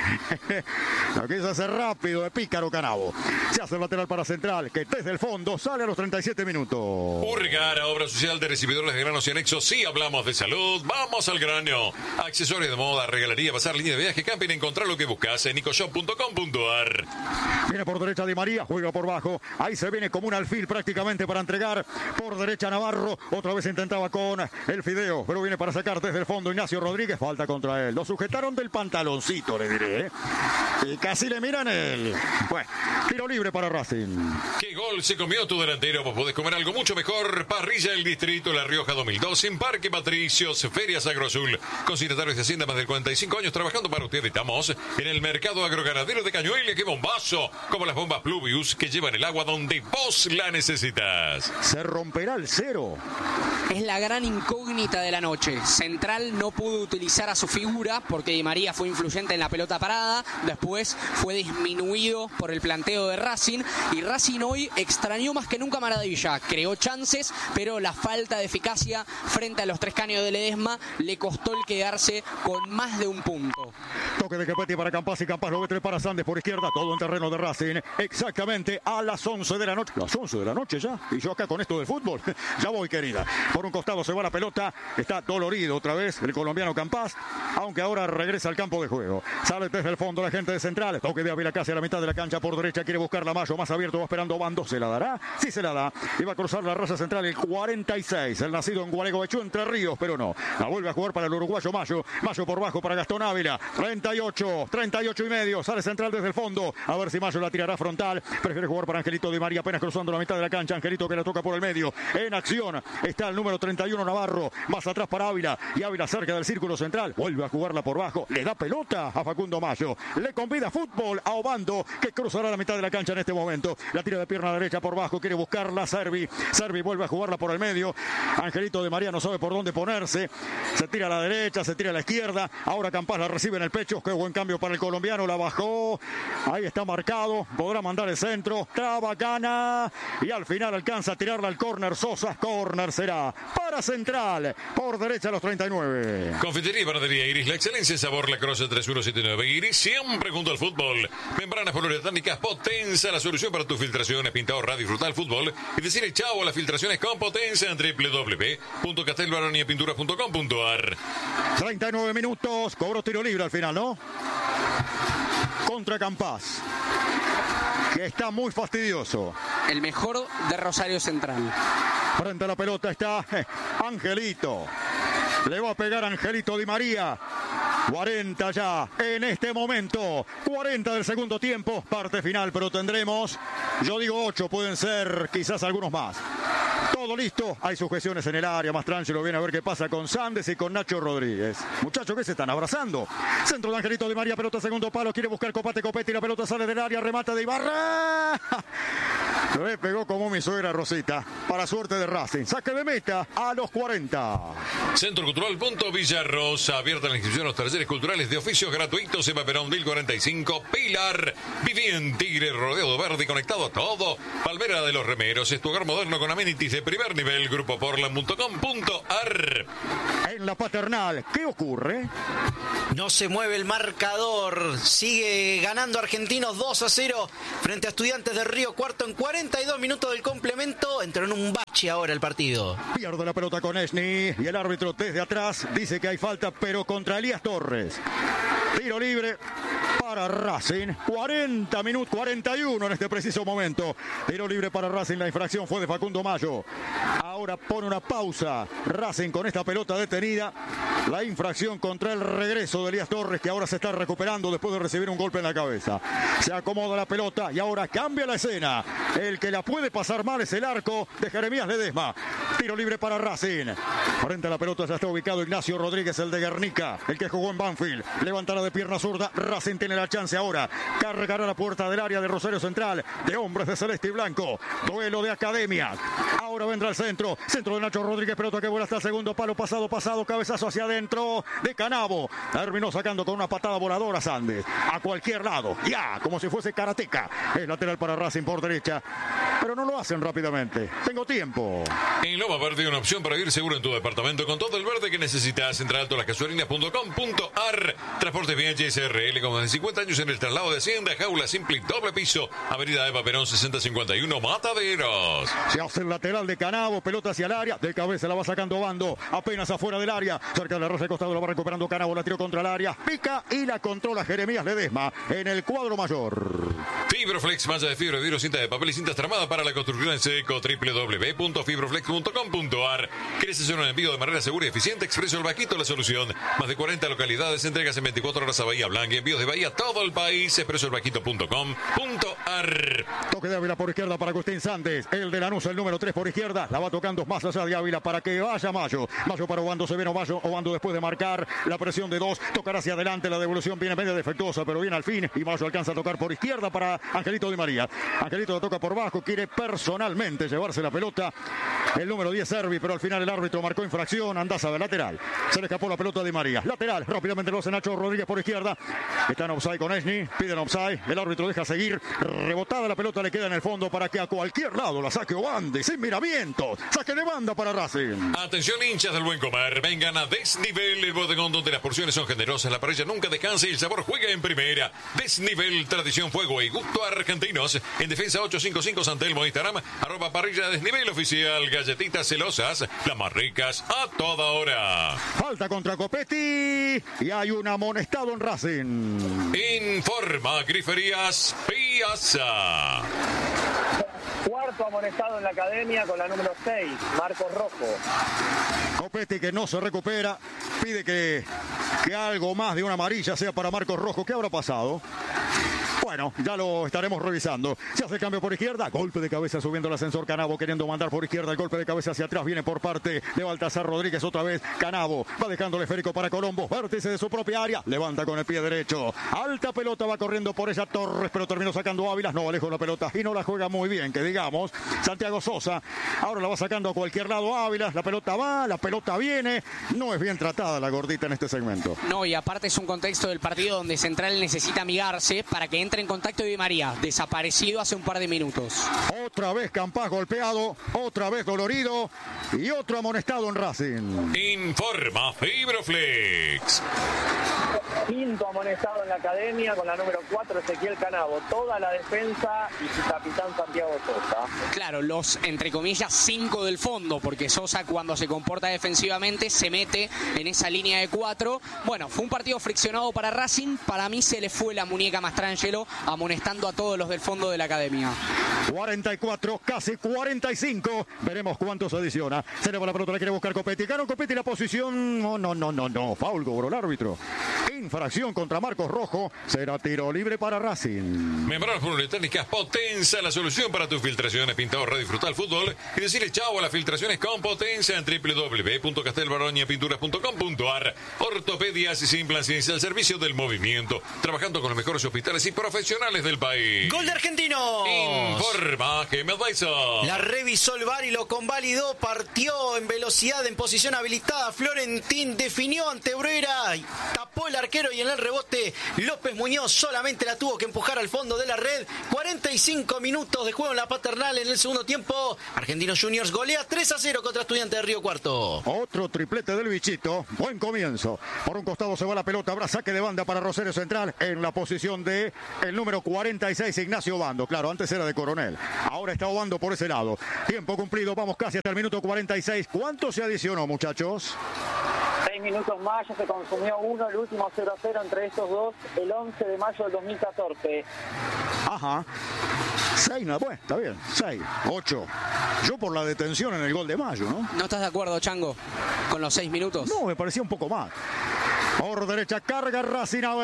Lo quiso hacer rápido de pícaro Canavo. Se hace el lateral para Central, que desde el fondo sale a los treinta y siete minutos. Urgara, obra social de recibidores de granos y anexos. Sí, hablamos de salud. Vamos al grano. Accesorios de moda, regalería, pasar línea de viaje, camping, encontrar lo que buscas en nicoshop punto com punto ar. Viene por derecha Di María, juega por bajo. Ahí se viene como un alfil prácticamente para entregar. Por derecha Navarro. Otra vez intentaba con el Fideo, pero viene para sacar desde el fondo Ignacio Rodríguez. Falta contra él. Lo sujetaron del pantaloncito, le diré. ¿eh? Y casi le miran él. Bueno, tiro libre para Racing. ¿Qué gol se comió tu delantero? Vos podés comer algo mucho mejor. Parrilla El Distrito, La Rioja dos mil dos, en Parque Patricios, Ferias Agroazul. Consignatarios de Hacienda, más de cuarenta y cinco años trabajando para ustedes. Estamos en el mercado agroganadero de Cañuelas. ¡Qué bombazo! Como las bombas Pluvius que llevan el agua donde vos la necesitas. Se romperá el cero. Es la gran incógnita de la noche. Central no pudo utilizar a su figura porque Di María fue influyente en la pelota parada. Después fue disminuido por el planteo de Racing. Y Racing hoy extrañó más que nunca a Maradilla. Creó chances, pero la falta de eficacia frente a los tres caños de Ledesma le costó el quedarse con más de un punto. Toque de Copetti para Campas y Campas lo ve para Sandes por izquierda. Todo en terreno de Racing. Exactamente a las once de la noche. Las once de la noche ya. Y yo acá con esto del fútbol. Ya voy, querida. Por un costado se va la pelota. Está dolorido otra vez el colombiano Campas. Aunque ahora regresa al campo de juego. Sale desde el fondo la gente de Central. Toque de Ávila casi a la mitad de la cancha por derecha. Quiere buscar la Mayo. Más abierto. Va esperando Bando. ¿Se la dará? Sí se la da. Iba a cruzar la Rosa Central el cuarenta y seis. El nacido en Gualeguaychú, Entre Ríos. Pero no. La vuelve a jugar para el uruguayo Mayo. Mayo por bajo para Gastón Ávila. treinta y ocho. treinta y ocho y medio. Sale Central desde el fondo. A ver si Mayo la tirará frontal. Prefiere jugar para Angelito Di María. Apenas cruzando la mitad de la cancha. Angelito que la toca por el medio. En acción está el número treinta y uno Navarro. Más atrás para Ávila. Y Ávila cerca del círculo central. Vuelve a jugarla por bajo. Le da pelota a Facundo Mayo. Le convida fútbol a Obando, que cruzará la mitad de la cancha en este momento. La tira de pierna derecha por bajo. Quiere buscarla Servi. Servi vuelve a jugarla por el medio. Angelito Di María no sabe por dónde ponerse. Se tira a la derecha, se tira a la izquierda. Ahora Campas la recibe en el pecho. Qué buen cambio para el colombiano. La bajó. Ahí está marcado. Podrá mandar el centro. Traba, gana. Y al final alcanza a tirarla al córner. Sosa. Córner será para Central. Por derecha a los treinta y nueve. Confitería y panadería Iris. La excelencia en sabor. La Croce tres uno siete nueve. Iris siempre junto al fútbol. Membranas poliuretánicas Potenza. La solución para tus filtraciones. Pintado, radio, frutal, fútbol. Y decirle chao a las filtraciones con Potenza en doble u doble u doble u punto castelbaronia pintura punto com punto ar. treinta y nueve minutos. Cobró tiro libre al final, ¿no? Contra Campas. que está muy fastidioso. El mejor de Rosario Central. Frente a la pelota está eh, Angelito. Le va a pegar Angelito Di María. cuarenta ya en este momento. cuarenta del segundo tiempo. Parte final, pero tendremos, yo digo ocho, pueden ser quizás algunos más. Todo listo, hay sujeciones en el área. Mastrangelo viene a ver qué pasa con Sandes y con Nacho Rodríguez. Muchachos que se están abrazando. Centro de Angelito Di María, pelota segundo palo, quiere buscar Copate Copetti, la pelota sale del área, remata de Ibarra. Le pegó como mi suegra Rosita. Para suerte de Racing. Saque de meta a los cuarenta. Centro Cultural Punto Villarrosa. Abierta la inscripción a los talleres culturales de oficios gratuitos. Eva Perón mil cuarenta y cinco. Pilar. Viví en Tigre, rodeado de verde y conectado a todo. Palmera de los Remeros. Es tu hogar moderno con amenities de primer nivel. Grupo Portland punto com punto ar. En la Paternal, ¿qué ocurre? No se mueve el marcador. Sigue ganando Argentinos dos a cero frente a Estudiantes de Río Cuarto en cuarenta y dos minutos del complemento. Entró en un bache ahora el partido. Pierde la pelota con Esni y el árbitro desde atrás dice que hay falta, pero contra Elías Torres. Tiro libre para Racing. cuarenta minutos, cuarenta y uno en este preciso momento. Tiro libre para Racing. La infracción fue de Facundo Mayo. Ahora pone una pausa Racing con esta pelota detenida. La infracción contra el regreso de Elías Torres, que ahora se está recuperando después de recibir un golpe en la cabeza. Se acomoda la pelota y ahora cambia la escena. El que la puede pasar mal es el arco de Jeremías Ledesma. Tiro libre para Racing. Frente a la pelota ya está ubicado Ignacio Rodríguez, el de Guernica, el que jugó en Banfield. Levantará de pierna zurda. Racing tiene la chance ahora. Cargará la puerta del área de Rosario Central. De hombres de celeste y blanco. Duelo de academia. Ahora vendrá el centro. Centro de Nacho Rodríguez. Pelota que vuela hasta el segundo palo. Pasado, pasado. Cabezazo hacia adentro de Canavo. Terminó sacando con una patada voladora Sandes. A cualquier lado. Ya, como si fuese karateca. Es lateral para Racing por derecha. Pero no lo hacen rápidamente. Tengo tiempo. En Loma Verde, una opción para vivir seguro en tu departamento con todo el verde que necesitas. Entra a alto las gasolinas punto com punto ar. Transportes V H S R L con más de cincuenta años en el traslado de Hacienda. Jaula simple doble piso. Avenida Eva Perón sesenta cincuenta y uno, Mataderos. Se hace el lateral de Canavo. Pelota hacia el área. De cabeza la va sacando Bando. Apenas afuera del área. Cerca de la raya de costado la va recuperando Canavo. La tiró contra el área. Pica y la controla Jeremías Ledesma en el cuadro mayor. Fibroflex, malla de fibra, vidrio, cinta de papel y cintas tramadas para la construcción en seco. doble u doble u doble u punto fibroflex punto com punto ar. ¿Quieres hacer un envío de manera segura y eficiente? Expreso El Vaquito, la solución. Más de cuarenta localidades, entregas en veinticuatro horas a Bahía Blanca. Envíos de Bahía a todo el país. expreso el vaquito punto com punto ar. Toque de Ávila por izquierda para Agustín Sandes. El de Lanús, el número tres por izquierda. La va tocando más allá de Ávila para que vaya Mayo. Mayo para Obando, se viene Obando. Obando después de marcar la presión de dos. Tocará hacia adelante. La devolución viene medio defectuosa, pero viene al fin. Y Mayo alcanza a tocar por izquierda para Angelito Di María. Angelito la toca por bajo. Quiere personalmente llevarse la pelota. El número diez Servi, pero al final el árbitro marcó infracción. Andaza de lateral. Se le escapó la pelota de María. Lateral. Rápidamente lo hace Nacho Rodríguez por izquierda. Está en offside con Esni. Piden offside. El árbitro deja seguir. Rebotada la pelota le queda en el fondo para que a cualquier lado la saque Obande. Sin miramientos. Saque de banda para Racing. Atención, hinchas del buen comer. Vengan a Desnivel, el bodegón donde las porciones son generosas, la parrilla nunca descansa y el sabor juega en primera. Desnivel, tradición, fuego y gusto argentinos. En defensa ocho cinco cinco San Telmo, Instagram, arroba parrilla Desnivel oficial. Galletitas celosas, las más ricas a toda hora. Falta contra Copetti y hay un amonestado en Racing. Informa Griferías Piazza. Cuarto amonestado en la academia con la número seis, Marcos Rojo. Copetti, que no se recupera, pide que, que algo más de una amarilla sea para Marcos Rojo. ¿Qué habrá pasado? Bueno, ya lo estaremos revisando. Se hace el cambio por izquierda. Golpe de cabeza subiendo el ascensor Canavo, queriendo mandar por izquierda. El golpe de cabeza hacia atrás viene por parte de Baltasar Rodríguez. Otra vez Canavo va dejando el esférico para Colombo. Vértice de su propia área. Levanta con el pie derecho. Alta pelota, va corriendo por ella Torres, pero terminó sacando Ávilas. No, lejos la pelota y no la juega muy bien, que digamos. Santiago Sosa ahora la va sacando a cualquier lado Ávilas. La pelota va, la pelota viene. No es bien tratada la gordita en este segmento. No, y aparte es un contexto del partido donde Central necesita amigarse para que entre en contacto Di María, desaparecido hace un par de minutos. Otra vez Campas golpeado, otra vez dolorido y otro amonestado en Racing. Informa Fibroflex. Quinto amonestado en la academia con la número cuatro, Ezequiel Canavo. Toda la defensa y su capitán Santiago Sosa. Claro, los, entre comillas, cinco del fondo, porque Sosa cuando se comporta defensivamente se mete en esa línea de cuatro. Bueno, fue un partido friccionado para Racing. Para mí se le fue la muñeca a Mastrangelo Mayo, amonestando a todos los del fondo de la academia. cuarenta y cuatro, casi cuarenta y cinco. Veremos cuánto se adiciona. Se le va la pelota, la quiere buscar Copetti. Ganó Copetti la posición. No, no, no, no, no. Foul, cobró el árbitro. Infracción contra Marcos Rojo. Será tiro libre para Racing. Membrana Fútbol y Técnicas Potenza, la solución para tus filtraciones, pintado, radio, disfrutar el fútbol y decirle chao a las filtraciones con Potenza en doble u doble u doble u punto castelbaronia pinturas punto com punto a r. Ortopedias y sin plan ciencia al servicio del movimiento, trabajando con los mejores hospitales y profesionales del país. Gol de Argentinos. Informa que me Dyson. La revisó el V A R y lo convalidó. Partió en velocidad, en posición habilitada. Florentín definió ante Bruera. Tapó el arquero y en el rebote López Muñoz solamente la tuvo que empujar al fondo de la red. cuarenta y cinco minutos de juego en la Paternal en el segundo tiempo. Argentinos Juniors golea tres a cero contra Estudiantes de Río Cuarto. Otro triplete del bichito. Buen comienzo. Por un costado se va la pelota. Habrá saque de banda para Rosario Central en la posición de el número cuarenta y seis, Ignacio Obando. Claro, antes era de Coronel. Ahora está Obando por ese lado. Tiempo cumplido. Vamos casi hasta el minuto cuarenta y seis. ¿Cuánto se adicionó, muchachos? Seis minutos más, ya se consumió uno, el último cero a cero entre estos dos, el once de mayo del dos mil catorce. Ajá. Seis, no, bueno, está bien. Seis, ocho. Yo por la detención en el gol de Mayo, ¿no? ¿No estás de acuerdo, Chango, con los seis minutos? No, me parecía un poco más. Por derecha, carga Racing.